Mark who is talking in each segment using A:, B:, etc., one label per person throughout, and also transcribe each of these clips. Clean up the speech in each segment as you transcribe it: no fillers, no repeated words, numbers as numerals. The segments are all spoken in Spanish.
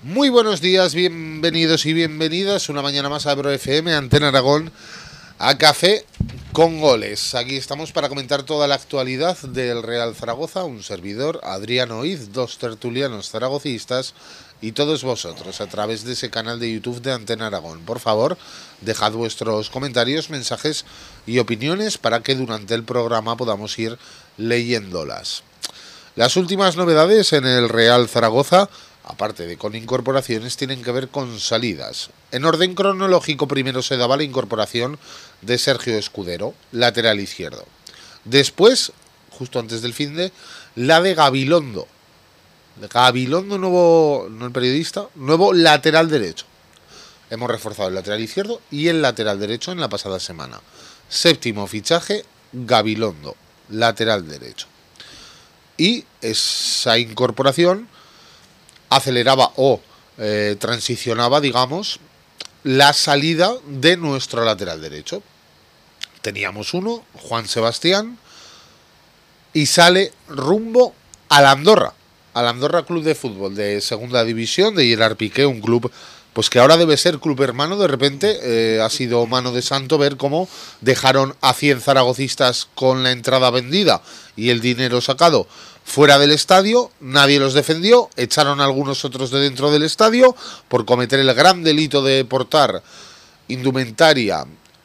A: Muy buenos días, bienvenidos y bienvenidas una mañana más a Ebro FM, Antena Aragón, a Café con Goles. Aquí estamos para comentar toda la actualidad del Real Zaragoza, un servidor, Adrián Oiz, dos tertulianos zaragocistas y todos vosotros a través de ese canal de YouTube de Antena Aragón. Por favor, dejad vuestros comentarios, mensajes y opiniones para que durante el programa podamos ir leyéndolas. Las últimas novedades en el Real Zaragoza, aparte de con incorporaciones, tienen que ver con salidas. En orden cronológico, primero se daba la incorporación de Sergio Escudero, lateral izquierdo. Después, justo antes del finde, la de Gabilondo. Gabilondo, nuevo, no el periodista, nuevo lateral derecho. Hemos reforzado el lateral izquierdo y el lateral derecho en la pasada semana. Séptimo fichaje, Gabilondo, lateral derecho. Y esa incorporación aceleraba o transicionaba, digamos, la salida de nuestro lateral derecho. Teníamos uno, Juan Sebastián, y sale rumbo al Andorra Club de Fútbol de segunda división, de Gerard Piqué, un club pues que ahora debe ser club hermano. De repente ha sido mano de santo ver cómo dejaron a 100 zaragocistas con la entrada vendida y el dinero sacado fuera del estadio. Nadie los defendió, echaron a algunos otros de dentro del estadio por cometer el gran delito de portar indumentaria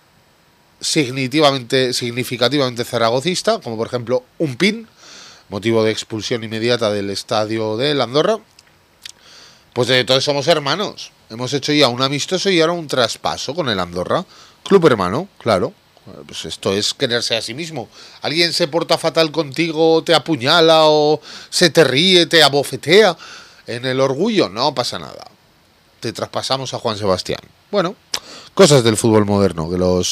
A: significativamente zaragocista, como por ejemplo un pin, motivo de expulsión inmediata del estadio de Andorra. Pues de todos somos hermanos. Hemos hecho ya un amistoso y ahora un traspaso con el Andorra. Club hermano, claro. Pues esto es quererse a sí mismo. Alguien se porta fatal contigo, te apuñala o se te ríe, te abofetea. En el orgullo no pasa nada. Te traspasamos a Juan Sebastián. Bueno, cosas del fútbol moderno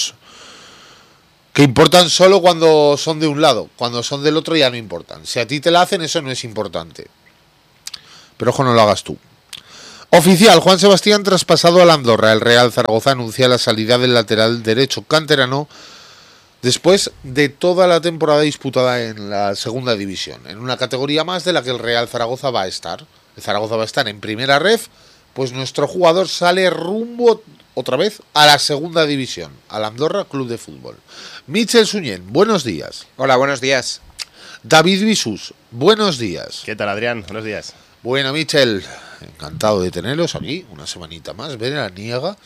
A: que importan solo cuando son de un lado. Cuando son del otro ya no importan. Si a ti te la hacen, eso no es importante. Pero ojo, no lo hagas tú. Oficial, Juan Sebastián traspasado al Andorra. El Real Zaragoza anuncia la salida del lateral derecho canterano después de toda la temporada disputada en la segunda división, en una categoría más de la que el Real Zaragoza va a estar. El Zaragoza va a estar en primera ref, pues nuestro jugador sale rumbo otra vez a la segunda división, al Andorra Club de Fútbol. Michel Suñén, buenos días.
B: Hola, buenos días.
A: David Bisús, buenos días.
C: ¿Qué tal, Adrián? Buenos días.
A: Bueno, Michel, encantado de teneros aquí, una semanita más, veraniega.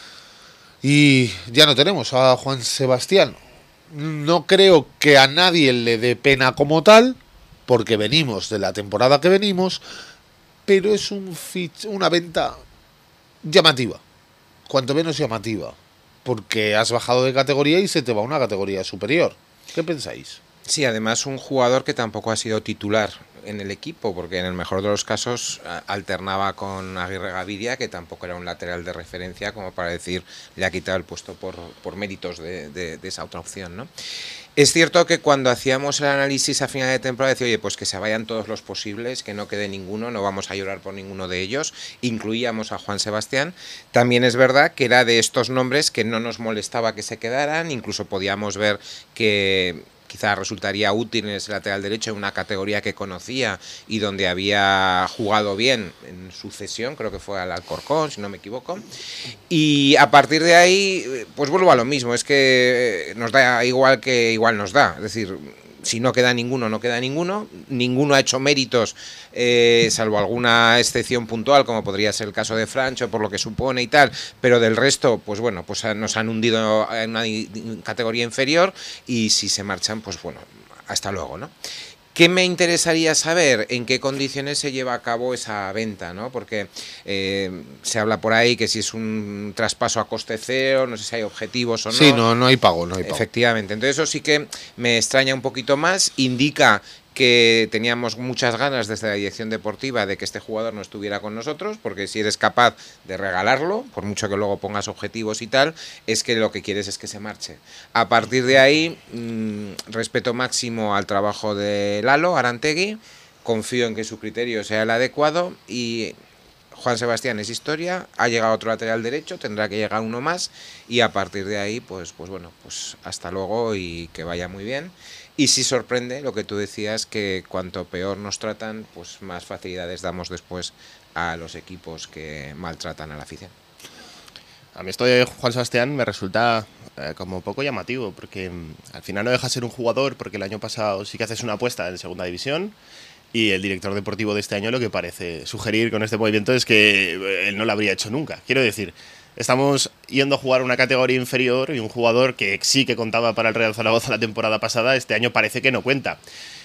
A: Y ya no tenemos a Juan Sebastián. No creo que a nadie le dé pena como tal, porque venimos de la temporada que venimos, pero es una venta llamativa, cuanto menos llamativa, porque has bajado de categoría y se te va a una categoría superior. ¿Qué pensáis?
B: Sí, además un jugador que tampoco ha sido titular en el equipo, porque en el mejor de los casos alternaba con Aguirre Gaviria, que tampoco era un lateral de referencia como para decir le ha quitado el puesto por méritos de esa otra opción, ¿no? Es cierto que cuando hacíamos el análisis a final de temporada decía, oye, pues que se vayan todos los posibles, que no quede ninguno, no vamos a llorar por ninguno de ellos, incluíamos a Juan Sebastián. También es verdad que era de estos nombres que no nos molestaba que se quedaran, incluso podíamos ver que quizá resultaría útil en ese lateral derecho en una categoría que conocía y donde había jugado bien en sucesión, creo que fue al Alcorcón, si no me equivoco. Y a partir de ahí, pues vuelvo a lo mismo, es que nos da igual que igual nos da, es decir, si no queda ninguno, no queda ninguno. Ninguno ha hecho méritos, salvo alguna excepción puntual, como podría ser el caso de Francho, por lo que supone y tal. Pero del resto, pues bueno, pues nos han hundido en una categoría inferior y si se marchan, pues bueno, hasta luego, ¿no? ¿Qué me interesaría saber? ¿En qué condiciones se lleva a cabo esa venta, ¿no? Porque se habla por ahí que si es un traspaso a coste cero, no sé si hay objetivos o no.
A: Sí, no hay pago, no hay pago.
B: Efectivamente, entonces eso sí que me extraña un poquito más, indica que teníamos muchas ganas desde la dirección deportiva de que este jugador no estuviera con nosotros, porque si eres capaz de regalarlo, por mucho que luego pongas objetivos y tal, es que lo que quieres es que se marche. A partir de ahí, respeto máximo al trabajo de Lalo Arantegui, confío en que su criterio sea el adecuado y Juan Sebastián es historia, ha llegado otro lateral derecho, tendrá que llegar uno más y a partir de ahí, pues bueno, pues hasta luego y que vaya muy bien. Y sí sorprende lo que tú decías, que cuanto peor nos tratan, pues más facilidades damos después a los equipos que maltratan a la afición.
C: A mí esto de Juan Sebastián me resulta como un poco llamativo, porque al final no deja de ser un jugador, porque el año pasado sí que haces una apuesta en segunda división. Y el director deportivo de este año lo que parece sugerir con este movimiento es que él no lo habría hecho nunca. Quiero decir, estamos yendo a jugar una categoría inferior y un jugador que sí que contaba para el Real Zaragoza la temporada pasada, este año parece que no cuenta.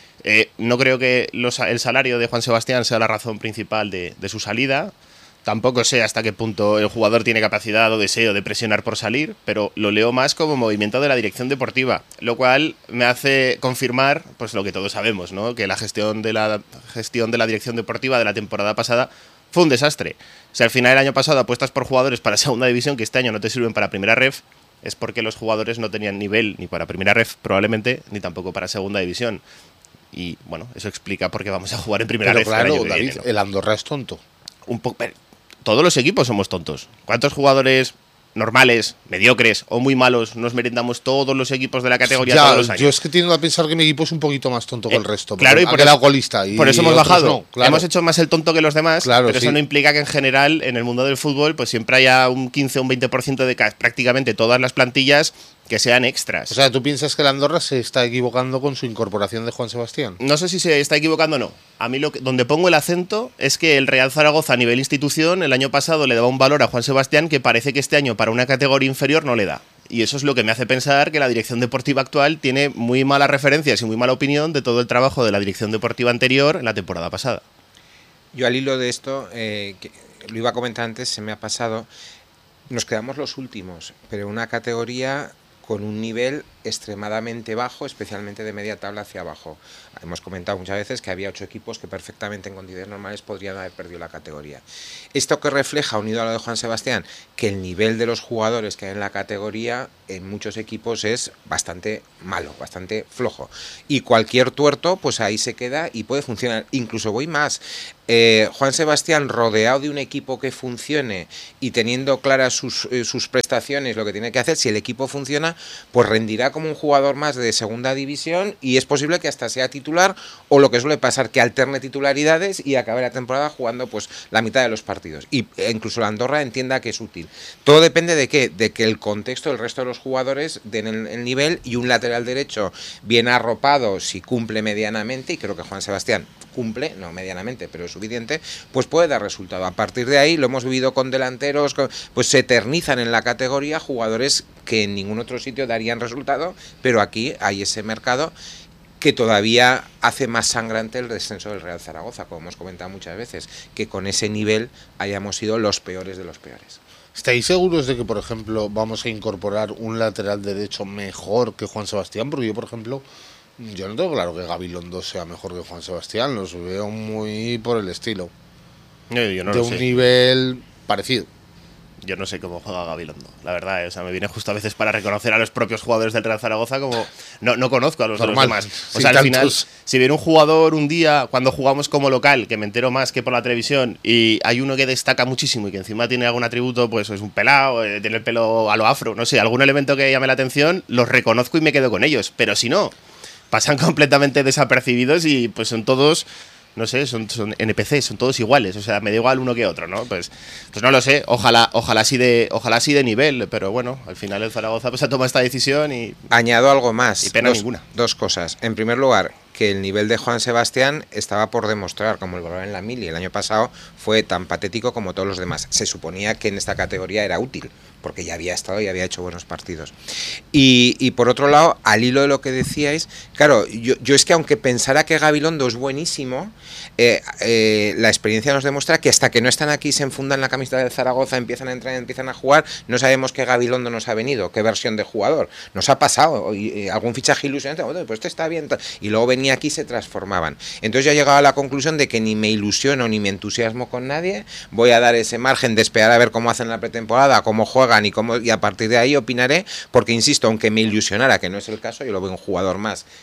C: No creo que el salario de Juan Sebastián sea la razón principal de su salida. Tampoco sé hasta qué punto el jugador tiene capacidad o deseo de presionar por salir, pero lo leo más como movimiento de la dirección deportiva, lo cual me hace confirmar pues lo que todos sabemos, ¿no? Que la gestión de la dirección deportiva de la temporada pasada fue un desastre. Si al final el año pasado apuestas por jugadores para segunda división que este año no te sirven para primera ref, es porque los jugadores no tenían nivel ni para primera ref probablemente, ni tampoco para segunda división. Y bueno, eso explica por qué vamos a jugar en primera ref.
A: Claro,
C: el año que
A: David,
C: viene, ¿no?
A: el Andorra es tonto.
C: Un poco. Todos los equipos somos tontos. ¿Cuántos jugadores normales, mediocres o muy malos nos merendamos todos los equipos de la categoría todos los años?
A: Yo es que tiendo a pensar que mi equipo es un poquito más tonto que el resto.
C: Claro, y
A: ha quedado colista. Y
C: por eso hemos
A: otros
C: bajado.
A: no, claro.
C: Hemos hecho más el tonto que los demás,
A: Claro,
C: pero
A: sí.
C: eso no implica que en general en el mundo del fútbol pues siempre haya un 15 o un 20% de prácticamente todas las plantillas que sean extras.
A: O sea, ¿tú piensas que el Andorra se está equivocando con su incorporación de Juan Sebastián?
C: No sé si se está equivocando o no. A mí donde pongo el acento es que el Real Zaragoza a nivel institución el año pasado le daba un valor a Juan Sebastián que parece que este año para una categoría inferior no le da. Y eso es lo que me hace pensar que la dirección deportiva actual tiene muy malas referencias y muy mala opinión de todo el trabajo de la dirección deportiva anterior en la temporada pasada.
B: Yo al hilo de esto, que lo iba a comentar antes, se me ha pasado, nos quedamos los últimos, pero una categoría con un nivel extremadamente bajo, especialmente de media tabla hacia abajo. Hemos comentado muchas veces que había 8 equipos que perfectamente en condiciones normales podrían haber perdido la categoría. Esto que refleja, unido a lo de Juan Sebastián, que el nivel de los jugadores que hay en la categoría en muchos equipos es bastante malo, bastante flojo. Y cualquier tuerto, pues ahí se queda y puede funcionar. Incluso voy más. Juan Sebastián, rodeado de un equipo que funcione y teniendo claras sus prestaciones, lo que tiene que hacer, si el equipo funciona, pues rendirá como un jugador más de segunda división y es posible que hasta sea titular o lo que suele pasar, que alterne titularidades y acabe la temporada jugando pues la mitad de los partidos. Y incluso la Andorra entienda que es útil. Todo depende de qué, de que el contexto del resto de los jugadores den el nivel y un lateral derecho bien arropado, si cumple medianamente, y creo que Juan Sebastián cumple, no medianamente, pero es suficiente, pues puede dar resultado. A partir de ahí, lo hemos vivido con delanteros, pues se eternizan en la categoría jugadores que en ningún otro sitio darían resultado, pero aquí hay ese mercado que todavía hace más sangrante el descenso del Real Zaragoza, como hemos comentado muchas veces, que con ese nivel hayamos sido los peores de los peores.
A: ¿Estáis seguros de que, por ejemplo, vamos a incorporar un lateral derecho mejor que Juan Sebastián? Porque yo, por ejemplo, yo no tengo claro que Gabilondo sea mejor que Juan Sebastián, los veo muy por el estilo.
C: Yo no
A: de
C: lo
A: un
C: sé.
A: nivel parecido.
C: Yo no sé cómo juega Gabilondo, la verdad. O sea, me viene justo a veces para reconocer a los propios jugadores del Real Zaragoza como no conozco a los
A: Normal,
C: demás. O
A: sin
C: sea, al final,
A: tantos.
C: si viene un jugador un día cuando jugamos como local, que me entero más que por la televisión, y hay uno que destaca muchísimo y que encima tiene algún atributo, pues es un pelado, tiene el pelo a lo afro, no sé, algún elemento que llame la atención, los reconozco y me quedo con ellos. Pero si no, pasan completamente desapercibidos y pues son todos... No sé, son NPC, son todos iguales, o sea, me da igual uno que otro, ¿no? Pues no lo sé, ojalá sí de nivel, pero bueno, al final el Zaragoza pues ha tomado esta decisión y...
B: Añado algo más,
C: Y pena ninguna.
B: dos cosas. En primer lugar, que el nivel de Juan Sebastián estaba por demostrar, como el valor en la mili el año pasado fue tan patético como todos los demás. Se suponía que en esta categoría era útil, porque ya había estado y había hecho buenos partidos. Y por otro lado, al hilo de lo que decíais, claro, yo es que aunque pensara que Gabilondo es buenísimo, la experiencia nos demuestra que hasta que no están aquí, se enfundan la camiseta del Zaragoza, empiezan a entrar, empiezan a jugar, no sabemos qué Gabilondo nos ha venido, qué versión de jugador. Nos ha pasado, algún fichaje ilusionante, pues este está bien, y luego venía aquí y se transformaban. Entonces yo he llegado a la conclusión de que ni me ilusiono ni me entusiasmo con nadie, voy a dar ese margen de esperar a ver cómo hacen la pretemporada, cómo juegan y a partir de ahí opinaré, porque insisto, aunque me ilusionara, que no es el caso, yo lo veo un jugador más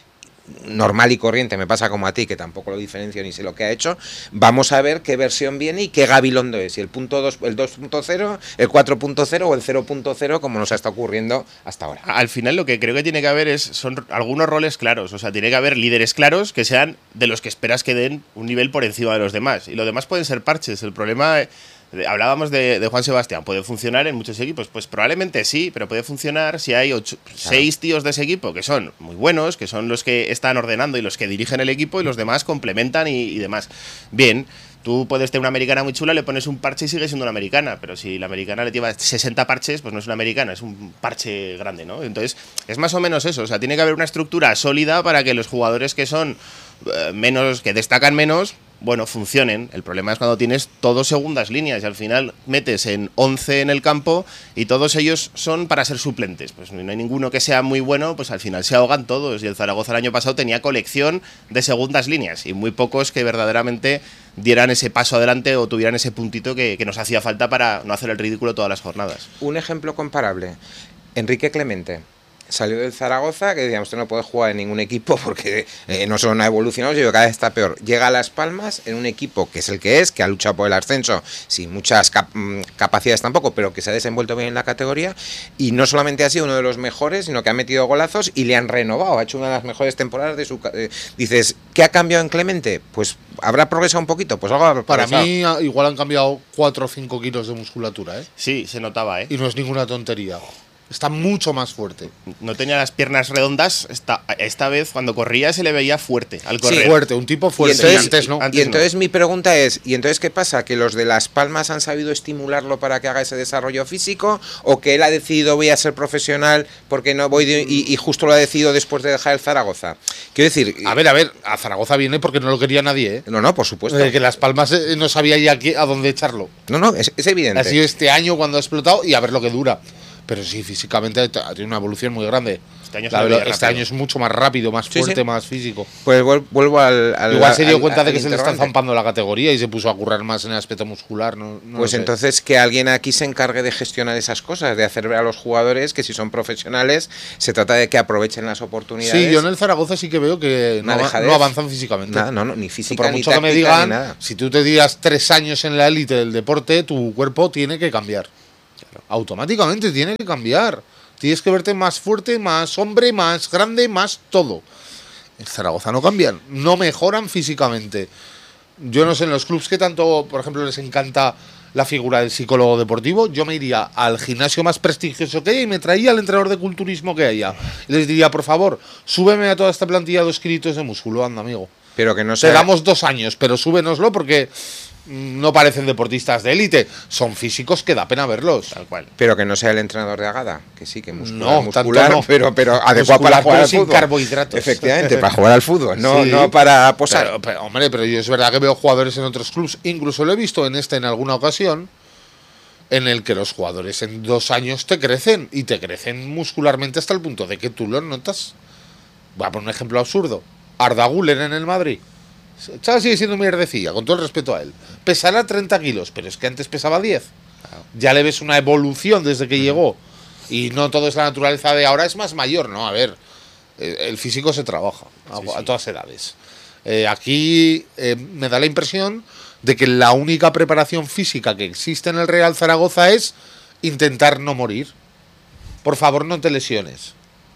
B: normal y corriente, me pasa como a ti, que tampoco lo diferencio ni sé lo que ha hecho, vamos a ver qué versión viene y qué Gabilondo es, si el punto 2, el 2.0, el 4.0 o el 0.0, como nos ha estado ocurriendo hasta ahora.
C: Al final lo que creo que tiene que haber son algunos roles claros, o sea, tiene que haber líderes claros que sean de los que esperas que den un nivel por encima de los demás, y los demás pueden ser parches. El problema, hablábamos de Juan Sebastián, ¿puede funcionar en muchos equipos? Pues probablemente sí, pero puede funcionar si hay 6 tíos de ese equipo que son muy buenos, que son los que están ordenando y los que dirigen el equipo, y los demás complementan y demás. Bien, tú puedes tener una americana muy chula, le pones un parche y sigue siendo una americana, pero si la americana le lleva 60 parches, pues no es una americana, es un parche grande, ¿no? Entonces, es más o menos eso, o sea, tiene que haber una estructura sólida para que los jugadores que son menos, que destacan menos, bueno, funcionen. El problema es cuando tienes todos segundas líneas y al final metes en 11 en el campo y todos ellos son para ser suplentes. Pues no hay ninguno que sea muy bueno, pues al final se ahogan todos. Y el Zaragoza el año pasado tenía colección de segundas líneas y muy pocos que verdaderamente dieran ese paso adelante o tuvieran ese puntito que nos hacía falta para no hacer el ridículo todas las jornadas.
B: Un ejemplo comparable, Enrique Clemente. Salió del Zaragoza, que decíamos, usted no puede jugar en ningún equipo porque no solo ha evolucionado, sino que cada vez está peor. Llega a Las Palmas en un equipo que es el que ha luchado por el ascenso, sin muchas capacidades tampoco, pero que se ha desenvuelto bien en la categoría, y no solamente ha sido uno de los mejores, sino que ha metido golazos y le han renovado, ha hecho una de las mejores temporadas de su... dices, ¿qué ha cambiado en Clemente? Pues habrá progresado un poquito, pues algo habrá progresado.
A: Para mí igual han cambiado 4 o 5 kilos de musculatura, ¿eh?
C: Sí, se notaba, ¿eh?
A: Y no es ninguna tontería. Está mucho más fuerte.
C: No tenía las piernas redondas. Esta vez, cuando corría, se le veía fuerte al correr.
A: Sí, fuerte, un tipo fuerte.
B: Y
A: antes no.
B: Y entonces mi pregunta es, ¿y entonces qué pasa? ¿Que los de Las Palmas han sabido estimularlo para que haga ese desarrollo físico? ¿O que él ha decidido voy a ser profesional porque no voy y justo lo ha decidido después de dejar el Zaragoza? Quiero decir...
A: A ver, a Zaragoza viene porque no lo quería nadie, ¿eh?
B: No, por supuesto.
A: Que Las Palmas no sabía ya a dónde echarlo.
B: No, es evidente.
A: Ha sido este año cuando ha explotado y a ver lo que dura. Pero sí, físicamente ha tenido una evolución muy grande. Este año es mucho más rápido, más fuerte, más físico.
B: Pues vuelvo al
A: igual se dio cuenta de que se le está zampando la categoría y se puso a currar más en el aspecto muscular. No
B: pues entonces que alguien aquí se encargue de gestionar esas cosas, de hacer ver a los jugadores que si son profesionales se trata de que aprovechen las oportunidades.
A: Sí, yo en el Zaragoza sí que veo que no avanzan físicamente.
B: Nada, ni física
A: por
B: ni
A: mucho
B: táctica,
A: que me digan,
B: ni nada.
A: Si tú te tiras 3 años en la élite del deporte, tu cuerpo tiene que cambiar. Automáticamente tiene que cambiar. Tienes que verte más fuerte, más hombre, más grande, más todo. En Zaragoza no cambian, no mejoran físicamente. Yo no sé, en los clubs que tanto, por ejemplo, les encanta la figura del psicólogo deportivo, yo me iría al gimnasio más prestigioso que haya y me traía al entrenador de culturismo que haya. Y les diría, por favor, súbeme a toda esta plantilla 2 kilitos de músculo, anda, amigo.
B: Pero que no sea...
A: Te damos 2 años, pero súbenoslo porque... no parecen deportistas de élite, son físicos que da pena verlos.
C: Tal cual.
B: Pero que no sea el entrenador de Agada, que sí, que
A: muscular,
B: no. pero adecuado para jugar al
A: sin
B: fútbol.
A: Carbohidratos.
B: Efectivamente, para jugar al fútbol, no,
A: sí,
B: no para posar.
A: Pero yo es verdad que veo jugadores en otros clubs, incluso lo he visto en alguna ocasión, en el que los jugadores en 2 años te crecen, y te crecen muscularmente hasta el punto de que tú los notas. Voy a poner un ejemplo absurdo. Arda Güler en el Madrid. Chaval sigue siendo mierdecilla, con todo el respeto a él. Pesará 30 kilos, pero es que antes pesaba 10. Ya le ves una evolución desde que llegó. Y no todo es la naturaleza de ahora, es más mayor, ¿no? A ver, el físico se trabaja a todas edades. Aquí me da la impresión de que la única preparación física que existe en el Real Zaragoza es intentar no morir. Por favor, no te lesiones.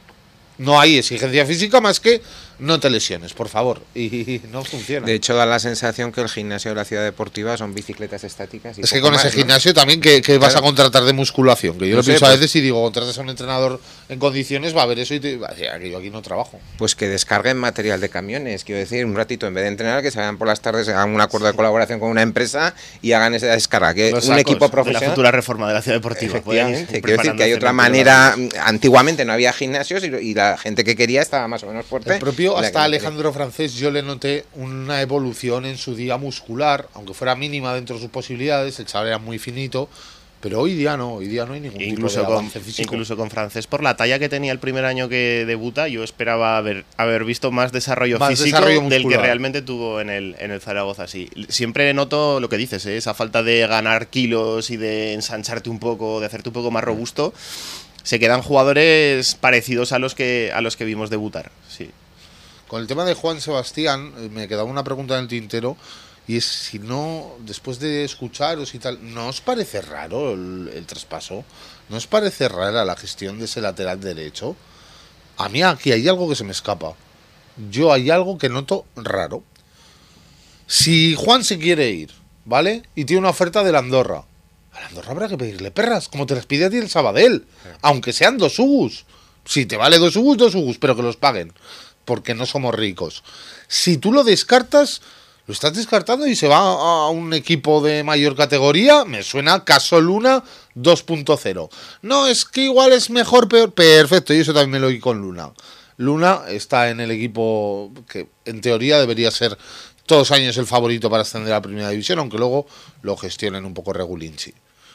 A: No hay exigencia física más que no te lesiones, por favor. Y no funciona.
B: De hecho, da la sensación que el gimnasio de la ciudad deportiva son bicicletas estáticas. Y
A: es que con ese gimnasio también que vas a contratar de musculación. Que yo lo pienso a veces y digo, contratas a un entrenador en condiciones, va a ver eso y te va a decir, que yo aquí no trabajo.
B: Pues que descarguen material de camiones, quiero decir, un ratito, en vez de entrenar, que se vayan por las tardes, hagan un acuerdo de colaboración con una empresa y hagan esa descarga. Que un equipo profesional.
C: De la futura reforma de la ciudad deportiva.
B: Efectivamente, quiero decir que hay otra manera. Antiguamente no había gimnasios y la gente que quería estaba más o menos fuerte.
A: El propio, hasta Alejandro Francés, yo le noté una evolución en su día muscular, aunque fuera mínima dentro de sus posibilidades. El chaval era muy finito, pero hoy día no hay ningún tipo de avance físico.
C: Incluso con Francés, por la talla que tenía el primer año que debuta, yo esperaba haber visto más desarrollo físico del que realmente tuvo en el Zaragoza. Sí. Siempre noto lo que dices, esa falta de ganar kilos y de ensancharte un poco, de hacerte un poco más robusto. Se quedan jugadores parecidos a los que vimos debutar, sí.
A: Con el tema de Juan Sebastián, me quedaba una pregunta en el tintero, y es si no, después de escucharos y tal, ¿no os parece raro el traspaso? ¿No os parece rara la gestión de ese lateral derecho? A mí aquí hay algo que se me escapa. Yo hay algo que noto raro. Si Juan se quiere ir, ¿vale? Y tiene una oferta del Andorra. Al Andorra habrá que pedirle perras, como te las pide a ti el Sabadell. Aunque sean 2 ugus. Si te vale 2 ugus, pero que los paguen. Porque no somos ricos. Si tú lo descartas, lo estás descartando y se va a un equipo de mayor categoría. Me suena Caso Luna 2.0. No, es que igual es mejor, peor. Perfecto, y eso también me lo oí con Luna. Luna está en el equipo que en teoría debería ser todos años el favorito para ascender a la primera división, aunque luego lo gestionen un poco regulinchi.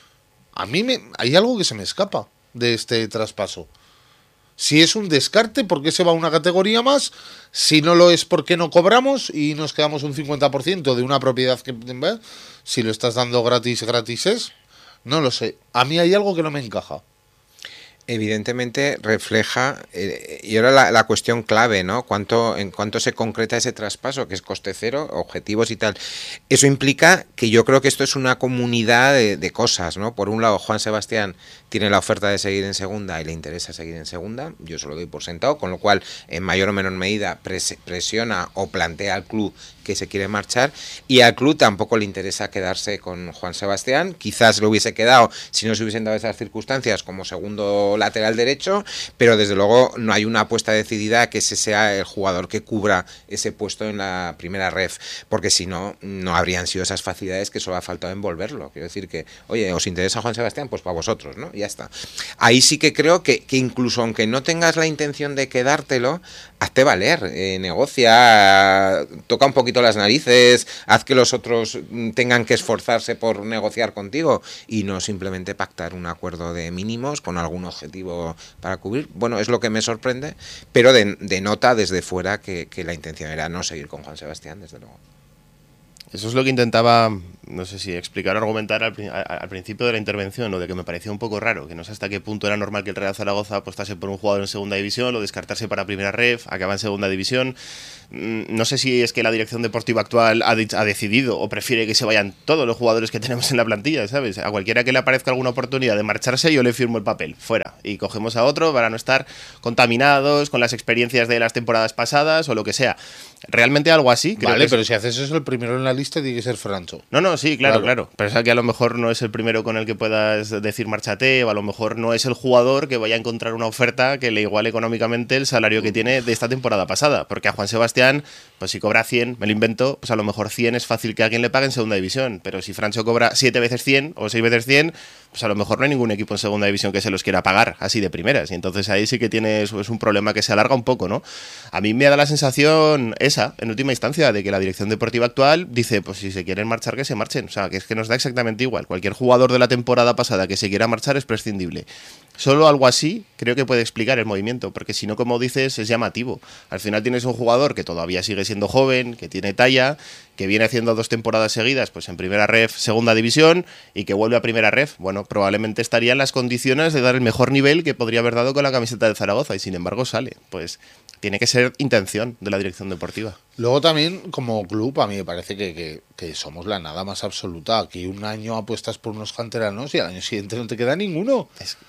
A: A mí hay algo que se me escapa de este traspaso. Si es un descarte, ¿por qué se va a una categoría más? Si no lo es, ¿por qué no cobramos y nos quedamos un 50% de una propiedad que, si lo estás dando gratis es? No lo sé. A mí hay algo que no me encaja.
B: Evidentemente refleja, y ahora la cuestión clave, ¿no? En cuánto se concreta ese traspaso, que es coste cero, objetivos y tal. Eso implica que yo creo que esto es una comunidad de cosas, ¿no? Por un lado, Juan Sebastián tiene la oferta de seguir en segunda y le interesa seguir en segunda, yo se lo doy por sentado, con lo cual, en mayor o menor medida, presiona o plantea al club que se quiere marchar, y al club tampoco le interesa quedarse con Juan Sebastián. Quizás lo hubiese quedado si no se hubiesen dado esas circunstancias como segundo lateral derecho, pero desde luego no hay una apuesta decidida a que ese sea el jugador que cubra ese puesto en la primera ref, porque si no, no habrían sido esas facilidades que solo ha faltado envolverlo. Quiero decir que, oye, ¿os interesa Juan Sebastián? Pues para vosotros, ¿no? Ya está. Ahí sí que creo que incluso aunque no tengas la intención de quedártelo, hazte valer, negocia, toca un poquito las narices, haz que los otros tengan que esforzarse por negociar contigo y no simplemente pactar un acuerdo de mínimos con algún objetivo para cubrir. Bueno, es lo que me sorprende, pero denota desde fuera que la intención era no seguir con Juan Sebastián, desde luego.
C: Eso es lo que intentaba, no sé si explicar o argumentar al principio de la intervención, lo de que me parecía un poco raro, que no sé hasta qué punto era normal que el Real Zaragoza apostase por un jugador en segunda división, lo descartase para primera ref, acaba en segunda división. No sé si es que la dirección deportiva actual ha decidido o prefiere que se vayan todos los jugadores que tenemos en la plantilla, ¿sabes? A cualquiera que le aparezca alguna oportunidad de marcharse, yo le firmo el papel, fuera. Y cogemos a otro para no estar contaminados con las experiencias de las temporadas pasadas o lo que sea. Realmente algo así. Creo
A: vale, pero si haces eso, el primero en la lista tiene que ser Francho.
C: No, sí, claro. Pero es que a lo mejor no es el primero con el que puedas decir márchate, o a lo mejor no es el jugador que vaya a encontrar una oferta que le iguale económicamente el salario que tiene de esta temporada pasada. Porque a Juan Sebastián, pues si cobra 100, me lo invento, pues a lo mejor 100 es fácil que alguien le pague en segunda división. Pero si Francho cobra 7 veces 100 o 6 veces 100, pues a lo mejor no hay ningún equipo en segunda división que se los quiera pagar así de primeras. Y entonces ahí sí que tienes es un problema que se alarga un poco, ¿no? A mí me da la sensación esa, en última instancia, de que la dirección deportiva actual dice, pues si se quieren marchar, que se marchen. O sea, que es que nos da exactamente igual. Cualquier jugador de la temporada pasada que se quiera marchar es prescindible. Solo algo así creo que puede explicar el movimiento, porque si no, como dices, es llamativo. Al final tienes un jugador que todavía sigue siendo joven, que tiene talla, que viene haciendo 2 temporadas seguidas pues en primera ref, segunda división, y que vuelve a primera ref. Bueno, probablemente estaría en las condiciones de dar el mejor nivel que podría haber dado con la camiseta de Zaragoza, y sin embargo sale. Pues tiene que ser intención de la dirección deportiva.
A: Luego también, como club, a mí me parece que somos la nada más absoluta. Aquí un año apuestas por unos canteranos y al año siguiente no te queda ninguno.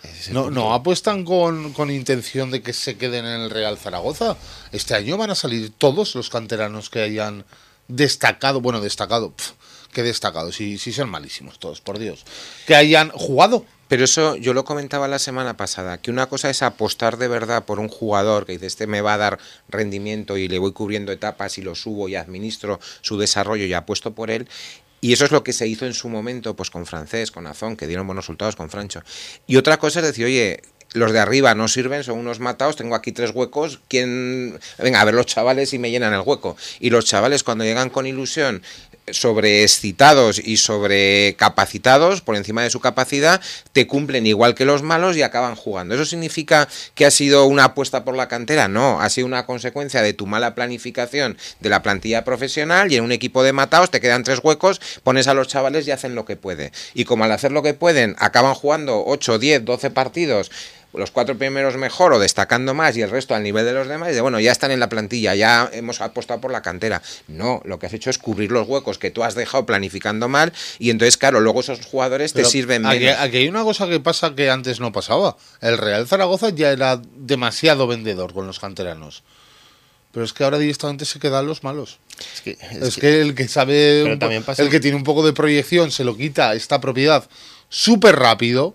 A: No apuestan con intención de que se queden en el Real Zaragoza. Este año van a salir todos los canteranos que hayan destacado. Bueno, destacado, qué destacado, si son malísimos todos, por Dios. Que hayan jugado.
B: Pero eso yo lo comentaba la semana pasada, que una cosa es apostar de verdad por un jugador que dice, este me va a dar rendimiento y le voy cubriendo etapas y lo subo y administro su desarrollo y apuesto por él. Y eso es lo que se hizo en su momento pues con Francés, con Azón, que dieron buenos resultados con Francho. Y otra cosa es decir, oye, los de arriba no sirven, son unos matados, tengo aquí 3 huecos, venga, a ver los chavales y me llenan el hueco. Y los chavales cuando llegan con ilusión, sobreexcitados y sobrecapacitados por encima de su capacidad, te cumplen igual que los malos y acaban jugando. ¿Eso significa que ha sido una apuesta por la cantera? No, ha sido una consecuencia de tu mala planificación de la plantilla profesional, y en un equipo de matados te quedan 3 huecos, pones a los chavales y hacen lo que pueden. Y como al hacer lo que pueden acaban jugando 8, 10, 12 partidos los 4 primeros mejor o destacando más y el resto al nivel de los demás, y de bueno, ya están en la plantilla, ya hemos apostado por la cantera. No, lo que has hecho es cubrir los huecos que tú has dejado planificando mal, y entonces, claro, luego esos jugadores te sirven menos.
A: Aquí hay una cosa que pasa que antes no pasaba. El Real Zaragoza ya era demasiado vendedor con los canteranos. Pero es que ahora directamente se quedan los malos. Es que el que sabe, el que tiene un poco de proyección, se lo quita esta propiedad súper rápido,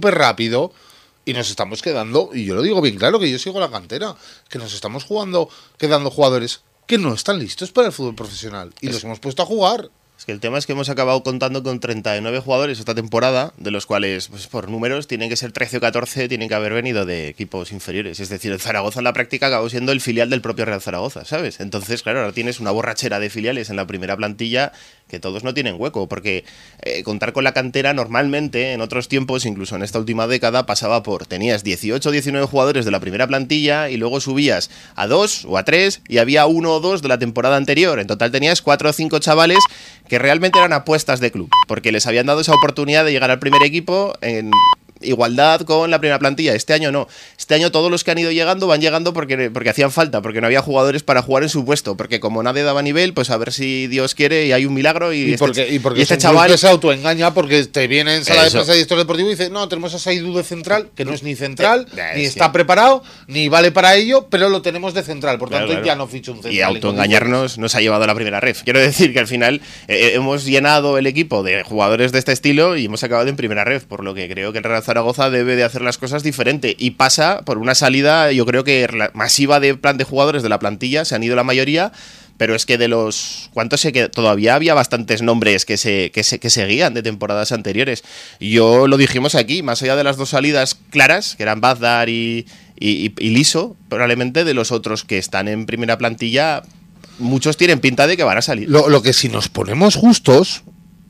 A: y nos estamos quedando, y yo lo digo bien claro, que yo sigo la cantera, que nos estamos quedando jugadores que no están listos para el fútbol profesional, y los hemos puesto a jugar.
C: Es que el tema es que hemos acabado contando con 39 jugadores esta temporada, de los cuales, pues por números, tienen que ser 13 o 14, tienen que haber venido de equipos inferiores. Es decir, el Zaragoza en la práctica acabó siendo el filial del propio Real Zaragoza, ¿sabes? Entonces, claro, ahora tienes una borrachera de filiales en la primera plantilla que todos no tienen hueco, porque contar con la cantera normalmente, en otros tiempos, incluso en esta última década, pasaba por, tenías 18 o 19 jugadores de la primera plantilla y luego subías a 2 o a 3 y había 1 o 2 de la temporada anterior. En total tenías 4 o 5 chavales que realmente eran apuestas de club, porque les habían dado esa oportunidad de llegar al primer equipo en igualdad con la primera plantilla. Este año no. Este año todos los que han ido llegando van llegando porque hacían falta, porque no había jugadores para jugar en su puesto, porque como nadie daba nivel, pues a ver si Dios quiere y hay un milagro y
A: porque
C: este chaval
A: se autoengaña, porque te viene en sala de prensa y director deportivo y dice, no, tenemos a Saidú de central, que no es ni central, ni está preparado, ni vale para ello, pero lo tenemos de central, por tanto ya no ficho un central.
C: Y autoengañarnos nos ha llevado a la primera ref. Quiero decir que al final hemos llenado el equipo de jugadores de este estilo y hemos acabado en primera ref, por lo que creo que el Real Zaragoza debe de hacer las cosas diferente y pasa por una salida, yo creo que masiva de jugadores de la plantilla, se han ido la mayoría, pero es que de los ¿cuántos se quedan? Todavía había bastantes nombres que seguían de temporadas anteriores. Yo lo dijimos aquí, más allá de las 2 salidas claras, que eran Bazdar y Liso, probablemente de los otros que están en primera plantilla, muchos tienen pinta de que van a salir.
A: Lo que si nos ponemos justos,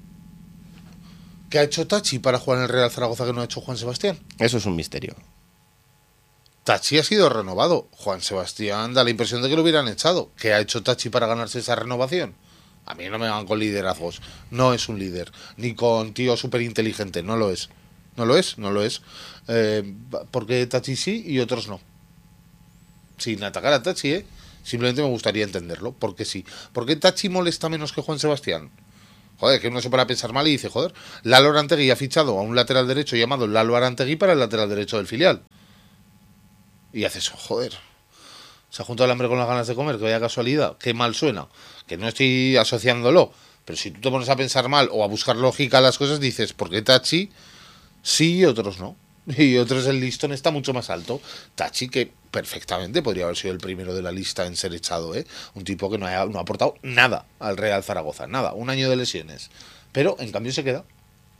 A: ¿qué ha hecho Tachi para jugar en el Real Zaragoza que no ha hecho Juan Sebastián?
C: Eso es un misterio.
A: Tachi ha sido renovado. Juan Sebastián da la impresión de que lo hubieran echado. ¿Qué ha hecho Tachi para ganarse esa renovación? A mí no me van con liderazgos. No es un líder. Ni con tío súper inteligente. No lo es. No lo es. Porque Tachi sí y otros no. Sin atacar a Tachi, simplemente me gustaría entenderlo. Porque sí. ¿Por qué Tachi molesta menos que Juan Sebastián? Joder, que uno se para a pensar mal y dice, joder, Lalo Arantegui ha fichado a un lateral derecho llamado Lalo Arantegui para el lateral derecho del filial. Y haces, joder, se ha juntado el hambre con las ganas de comer, que vaya casualidad, qué mal suena, que no estoy asociándolo, pero si tú te pones a pensar mal o a buscar lógica a las cosas, dices, ¿por qué Tachi sí y otros no? Y otros el listón está mucho más alto. Tachi, que perfectamente podría haber sido el primero de la lista en ser echado, un tipo que no ha aportado nada al Real Zaragoza, nada, un año de lesiones, pero en cambio se queda.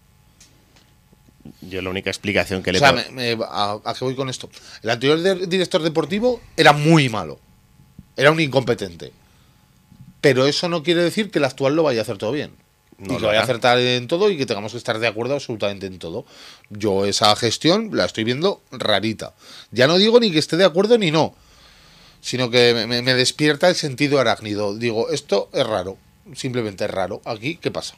C: Yo la única explicación que le
A: ¿a qué voy con esto? El anterior director deportivo era muy malo, era un incompetente, pero eso no quiere decir que el actual lo vaya a hacer todo bien. Y que vaya a acertar en todo y que tengamos que estar de acuerdo absolutamente en todo. Yo esa gestión la estoy viendo rarita. Ya no digo ni que esté de acuerdo ni no, sino que me despierta el sentido arácnido. Digo, esto es raro, simplemente es raro. Aquí, ¿qué pasa?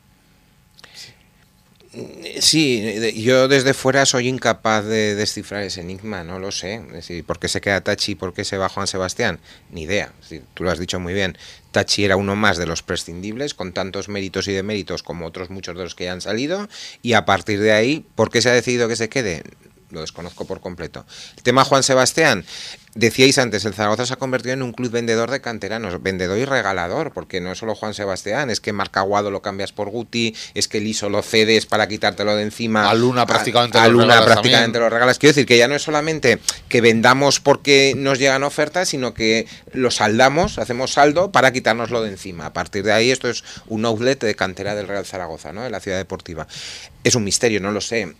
B: Sí, yo desde fuera soy incapaz de descifrar ese enigma, no lo sé. Es decir, ¿por qué se queda Tachi y por qué se va Juan Sebastián? Ni idea. Es decir, tú lo has dicho muy bien. Tachi era uno más de los prescindibles, con tantos méritos y deméritos como otros muchos de los que ya han salido, y a partir de ahí, ¿por qué se ha decidido que se quede? Lo desconozco por completo. El tema Juan Sebastián, decíais antes, el Zaragoza se ha convertido en un club vendedor de canteranos, vendedor y regalador, porque no es solo Juan Sebastián, es que Marc Aguado lo cambias por Guti, es que Liso lo cedes para quitártelo de encima.
A: A Luna prácticamente
B: lo regalas. Quiero decir que ya no es solamente que vendamos porque nos llegan ofertas, sino que lo saldamos, hacemos saldo para quitárnoslo de encima. A partir de ahí esto es un outlet de cantera del Real Zaragoza, ¿no? De la ciudad deportiva. Es un misterio, no lo sé.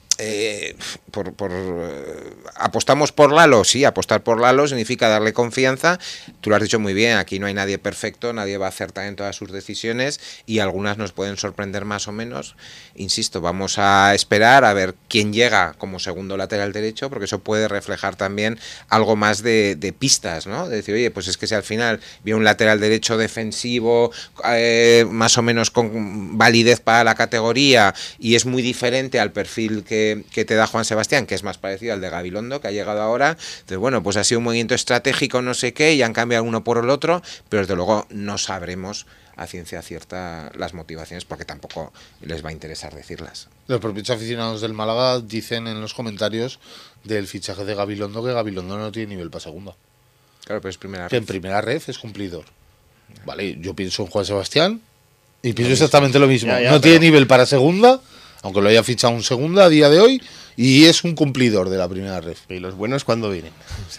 B: ¿Apostamos por Lalo? Sí, apostar por Lalo significa darle confianza. Tú lo has dicho muy bien, aquí no hay nadie perfecto, nadie va a acertar en todas sus decisiones y algunas nos pueden sorprender más o menos. Insisto, vamos a esperar a ver quién llega como segundo lateral derecho, porque eso puede reflejar también algo más de pistas, ¿no? De decir, oye, pues es que si al final viene un lateral derecho defensivo, más o menos con validez para la categoría y es muy diferente al perfil que que te da Juan Sebastián, que es más parecido al de Gabilondo, que ha llegado ahora. Entonces, bueno, pues ha sido un movimiento estratégico, no sé qué, y han cambiado uno por el otro, pero desde luego no sabremos a ciencia cierta las motivaciones, porque tampoco les va a interesar decirlas.
A: Los propios aficionados del Málaga dicen en los comentarios del fichaje de Gabilondo que Gabilondo no tiene nivel para segunda.
B: Claro, pero es primera
A: Que
B: red.
A: en primera red es cumplidor. Vale, yo pienso en Juan Sebastián y pienso exactamente lo mismo. No tiene nivel para segunda, aunque lo haya fichado un segunda a día de hoy, y es un cumplidor de la primera red.
C: ¿Y los buenos cuándo vienen?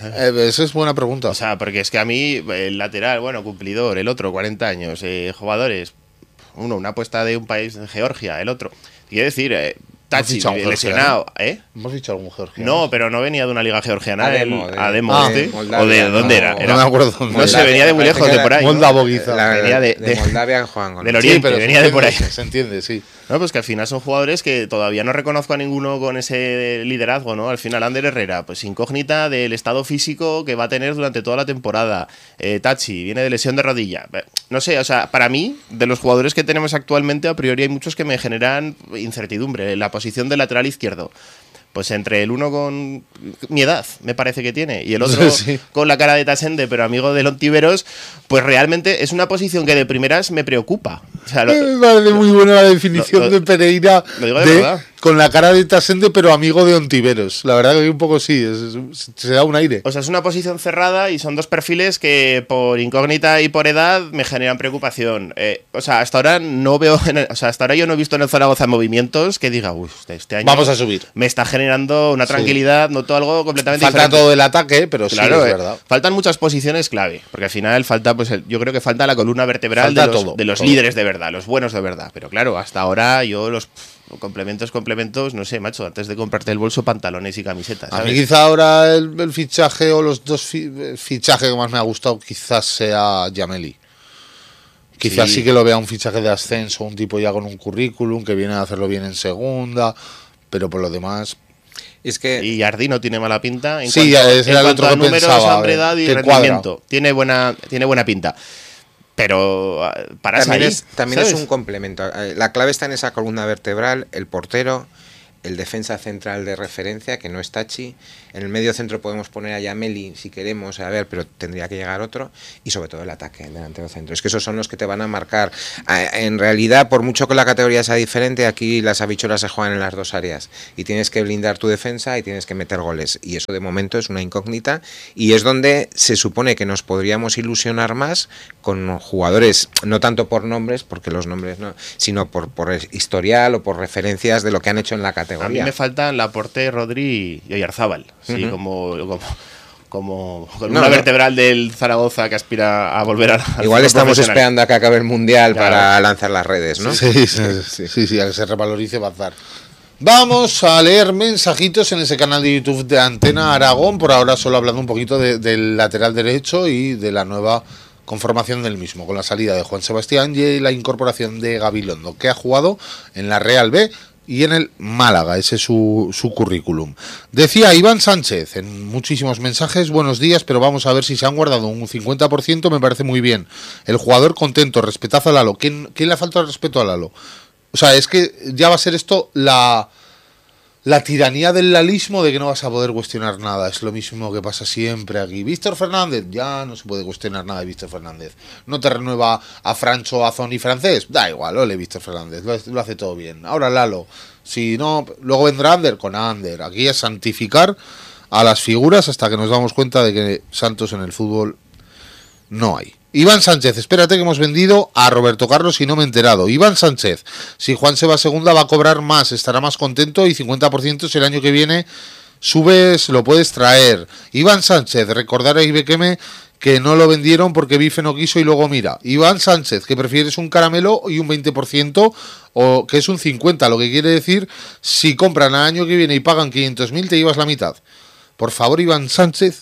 A: Esa es buena pregunta.
C: O sea, porque es que a mí, el lateral, bueno, cumplidor, el otro, 40 años, jugadores, uno, una apuesta de un país, de Georgia, el otro. Quiero decir, Tachi, lesionado, ¿eh?
A: ¿Hemos fichado algún georgiano?
C: No, pero no venía de una liga georgiana,
B: Ademo,
C: Ademo,
B: de Moldavia,
C: o de dónde era.
A: No me acuerdo.
C: No sé, venía de muy lejos, de por ahí.
A: Moldavo, quizá.
C: Venía de
B: Moldavia, Juan Gómez.
C: del Oriente,
A: Sí,
C: venía de por ahí.
A: Se entiende, sí.
C: No, pues que al final son jugadores que todavía no reconozco a ninguno con ese liderazgo, ¿no? Al final, Ander Herrera, pues incógnita del estado físico que va a tener durante toda la temporada. Tachi, viene de lesión de rodilla. No sé, o sea, para mí, de los jugadores que tenemos actualmente, a priori hay muchos que me generan incertidumbre. La posición de lateral izquierdo. Pues entre el uno con mi edad, me parece que tiene, y el otro
A: sí,
C: con la cara de Tasende, pero amigo de Ontiveros, pues realmente es una posición que de primeras me preocupa. O sea,
A: Me parece muy buena la definición de Pereira.
C: Lo digo de verdad.
A: Con la cara de Tasende, pero amigo de Ontiveros. La verdad que un poco sí, se da un aire.
C: O sea, es una posición cerrada y son dos perfiles que por incógnita y por edad me generan preocupación. O sea, hasta ahora no veo, hasta ahora yo no he visto en el Zaragoza movimientos que diga, uy, este año
A: vamos a subir.
C: Me está generando una tranquilidad, noto algo completamente
A: Falta
C: diferente.
A: todo el ataque, pero
C: Claro,
A: sí, es verdad.
C: faltan muchas posiciones clave, porque al final falta, pues yo creo que falta la columna vertebral
A: Falta
C: de los
A: todo.
C: líderes de verdad, los buenos de verdad. Pero claro, hasta ahora yo los complementos, no sé, macho, antes de comprarte el bolso, pantalones y camisetas.
A: A mí
C: ¿sabes?
A: quizá ahora el fichaje o los dos fichajes que más me ha gustado quizás sea Yameli. Quizás sí que lo vea un fichaje de ascenso, un tipo ya con un currículum que viene a hacerlo bien en segunda, pero por lo demás...
B: Es que
C: Y Jardí no tiene mala pinta en
A: Sí,
C: cuanto,
A: ese era
C: en
A: el otro
C: cuanto a
A: que
C: números,
A: pensaba,
C: hombredad y
A: que
C: rendimiento. Tiene buena pinta. Pero para
B: también es un complemento. La clave está en esa columna vertebral, el portero, el defensa central de referencia, que no es Tachi. En el medio centro podemos poner a Yameli si queremos, a ver, pero tendría que llegar otro. Y sobre todo el ataque, el delantero centro. Es que esos son los que te van a marcar. En realidad, por mucho que la categoría sea diferente, aquí las habichuelas se juegan en las dos áreas. Y tienes que blindar tu defensa y tienes que meter goles. Y eso de momento es una incógnita. Y es donde se supone que nos podríamos ilusionar más con jugadores, no tanto por nombres, porque los nombres no, sino por historial o por referencias de lo que han hecho en la categoría.
C: A mí me faltan Laporte, Rodri y Oyarzábal. Sí,
B: Ujú.
C: como una vertebral del Zaragoza que aspira a volver al
B: Igual
C: fútbol
B: estamos
C: profesional.
B: esperando a que acabe el Mundial
C: Claro.
B: para lanzar las redes, ¿no?
A: Sí, a que se revalorice Bazar. Vamos a leer mensajitos en ese canal de YouTube de Antena Aragón, por ahora solo hablando un poquito del lateral derecho y de la nueva conformación del mismo, con la salida de Juan Sebastián y la incorporación de Gabilondo, que ha jugado en la Real B y en el Málaga, ese es su currículum. Decía Iván Sánchez en muchísimos mensajes, buenos días, pero vamos a ver si se han guardado un 50%, me parece muy bien. El jugador contento, respetazo a Lalo. ¿Quién le ha faltado el respeto a Lalo? O sea, es que ya va a ser esto la tiranía del lalismo de que no vas a poder cuestionar nada. Es lo mismo que pasa siempre aquí. Víctor Fernández, ya no se puede cuestionar nada de Víctor Fernández. No te renueva a Francho, a Zoni francés. Da igual, ole Víctor Fernández, lo hace todo bien. Ahora Lalo, si no, luego vendrá Ander con Ander. Aquí es santificar a las figuras hasta que nos damos cuenta de que santos en el fútbol no hay. Iván Sánchez, espérate que hemos vendido a Roberto Carlos y no me he enterado. Iván Sánchez, si Juan se va a segunda va a cobrar más, estará más contento y 50% si el año que viene subes, lo puedes traer. Iván Sánchez, recordar a Ibequeme que no lo vendieron porque Bife no quiso y luego mira. Iván Sánchez, que prefieres un caramelo y un 20% o que es un 50%, lo que quiere decir si compran al año que viene y pagan 500.000 te llevas la mitad. Por favor, Iván Sánchez,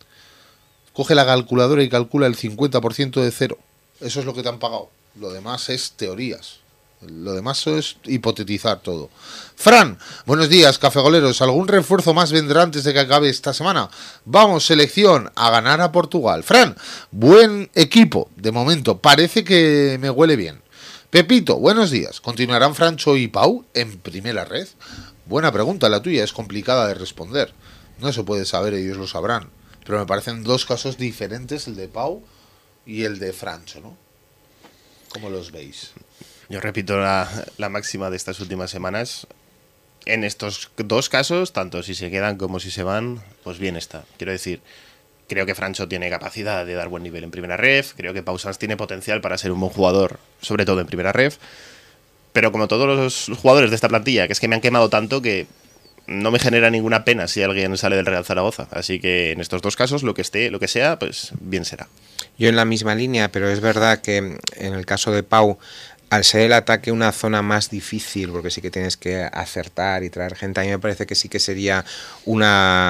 A: coge la calculadora y calcula el 50% de cero. Eso es lo que te han pagado. Lo demás es teorías. Lo demás es hipotetizar todo. Fran, buenos días, cafegoleros. ¿Algún refuerzo más vendrá antes de que acabe esta semana? Vamos, selección, a ganar a Portugal. Fran, buen equipo. De momento, parece que me huele bien. Pepito, buenos días. ¿Continuarán Francho y Pau en primera red? Buena pregunta la tuya, es complicada de responder. No se puede saber, ellos lo sabrán. Pero me parecen dos casos diferentes, el de Pau y el de Francho, ¿no? ¿Cómo los veis?
C: Yo repito la máxima de estas últimas semanas. En estos dos casos, tanto si se quedan como si se van, pues bien está. Quiero decir, creo que Francho tiene capacidad de dar buen nivel en primera ref, creo que Pau Sanz tiene potencial para ser un buen jugador, sobre todo en primera ref, pero como todos los jugadores de esta plantilla, que es que me han quemado tanto que no me genera ninguna pena si alguien sale del Real Zaragoza. Así que en estos dos casos, lo que sea, pues bien será.
B: Yo en la misma línea, pero es verdad que en el caso de Pau, al ser el ataque una zona más difícil, porque sí que tienes que acertar y traer gente, a mí me parece que sí que sería un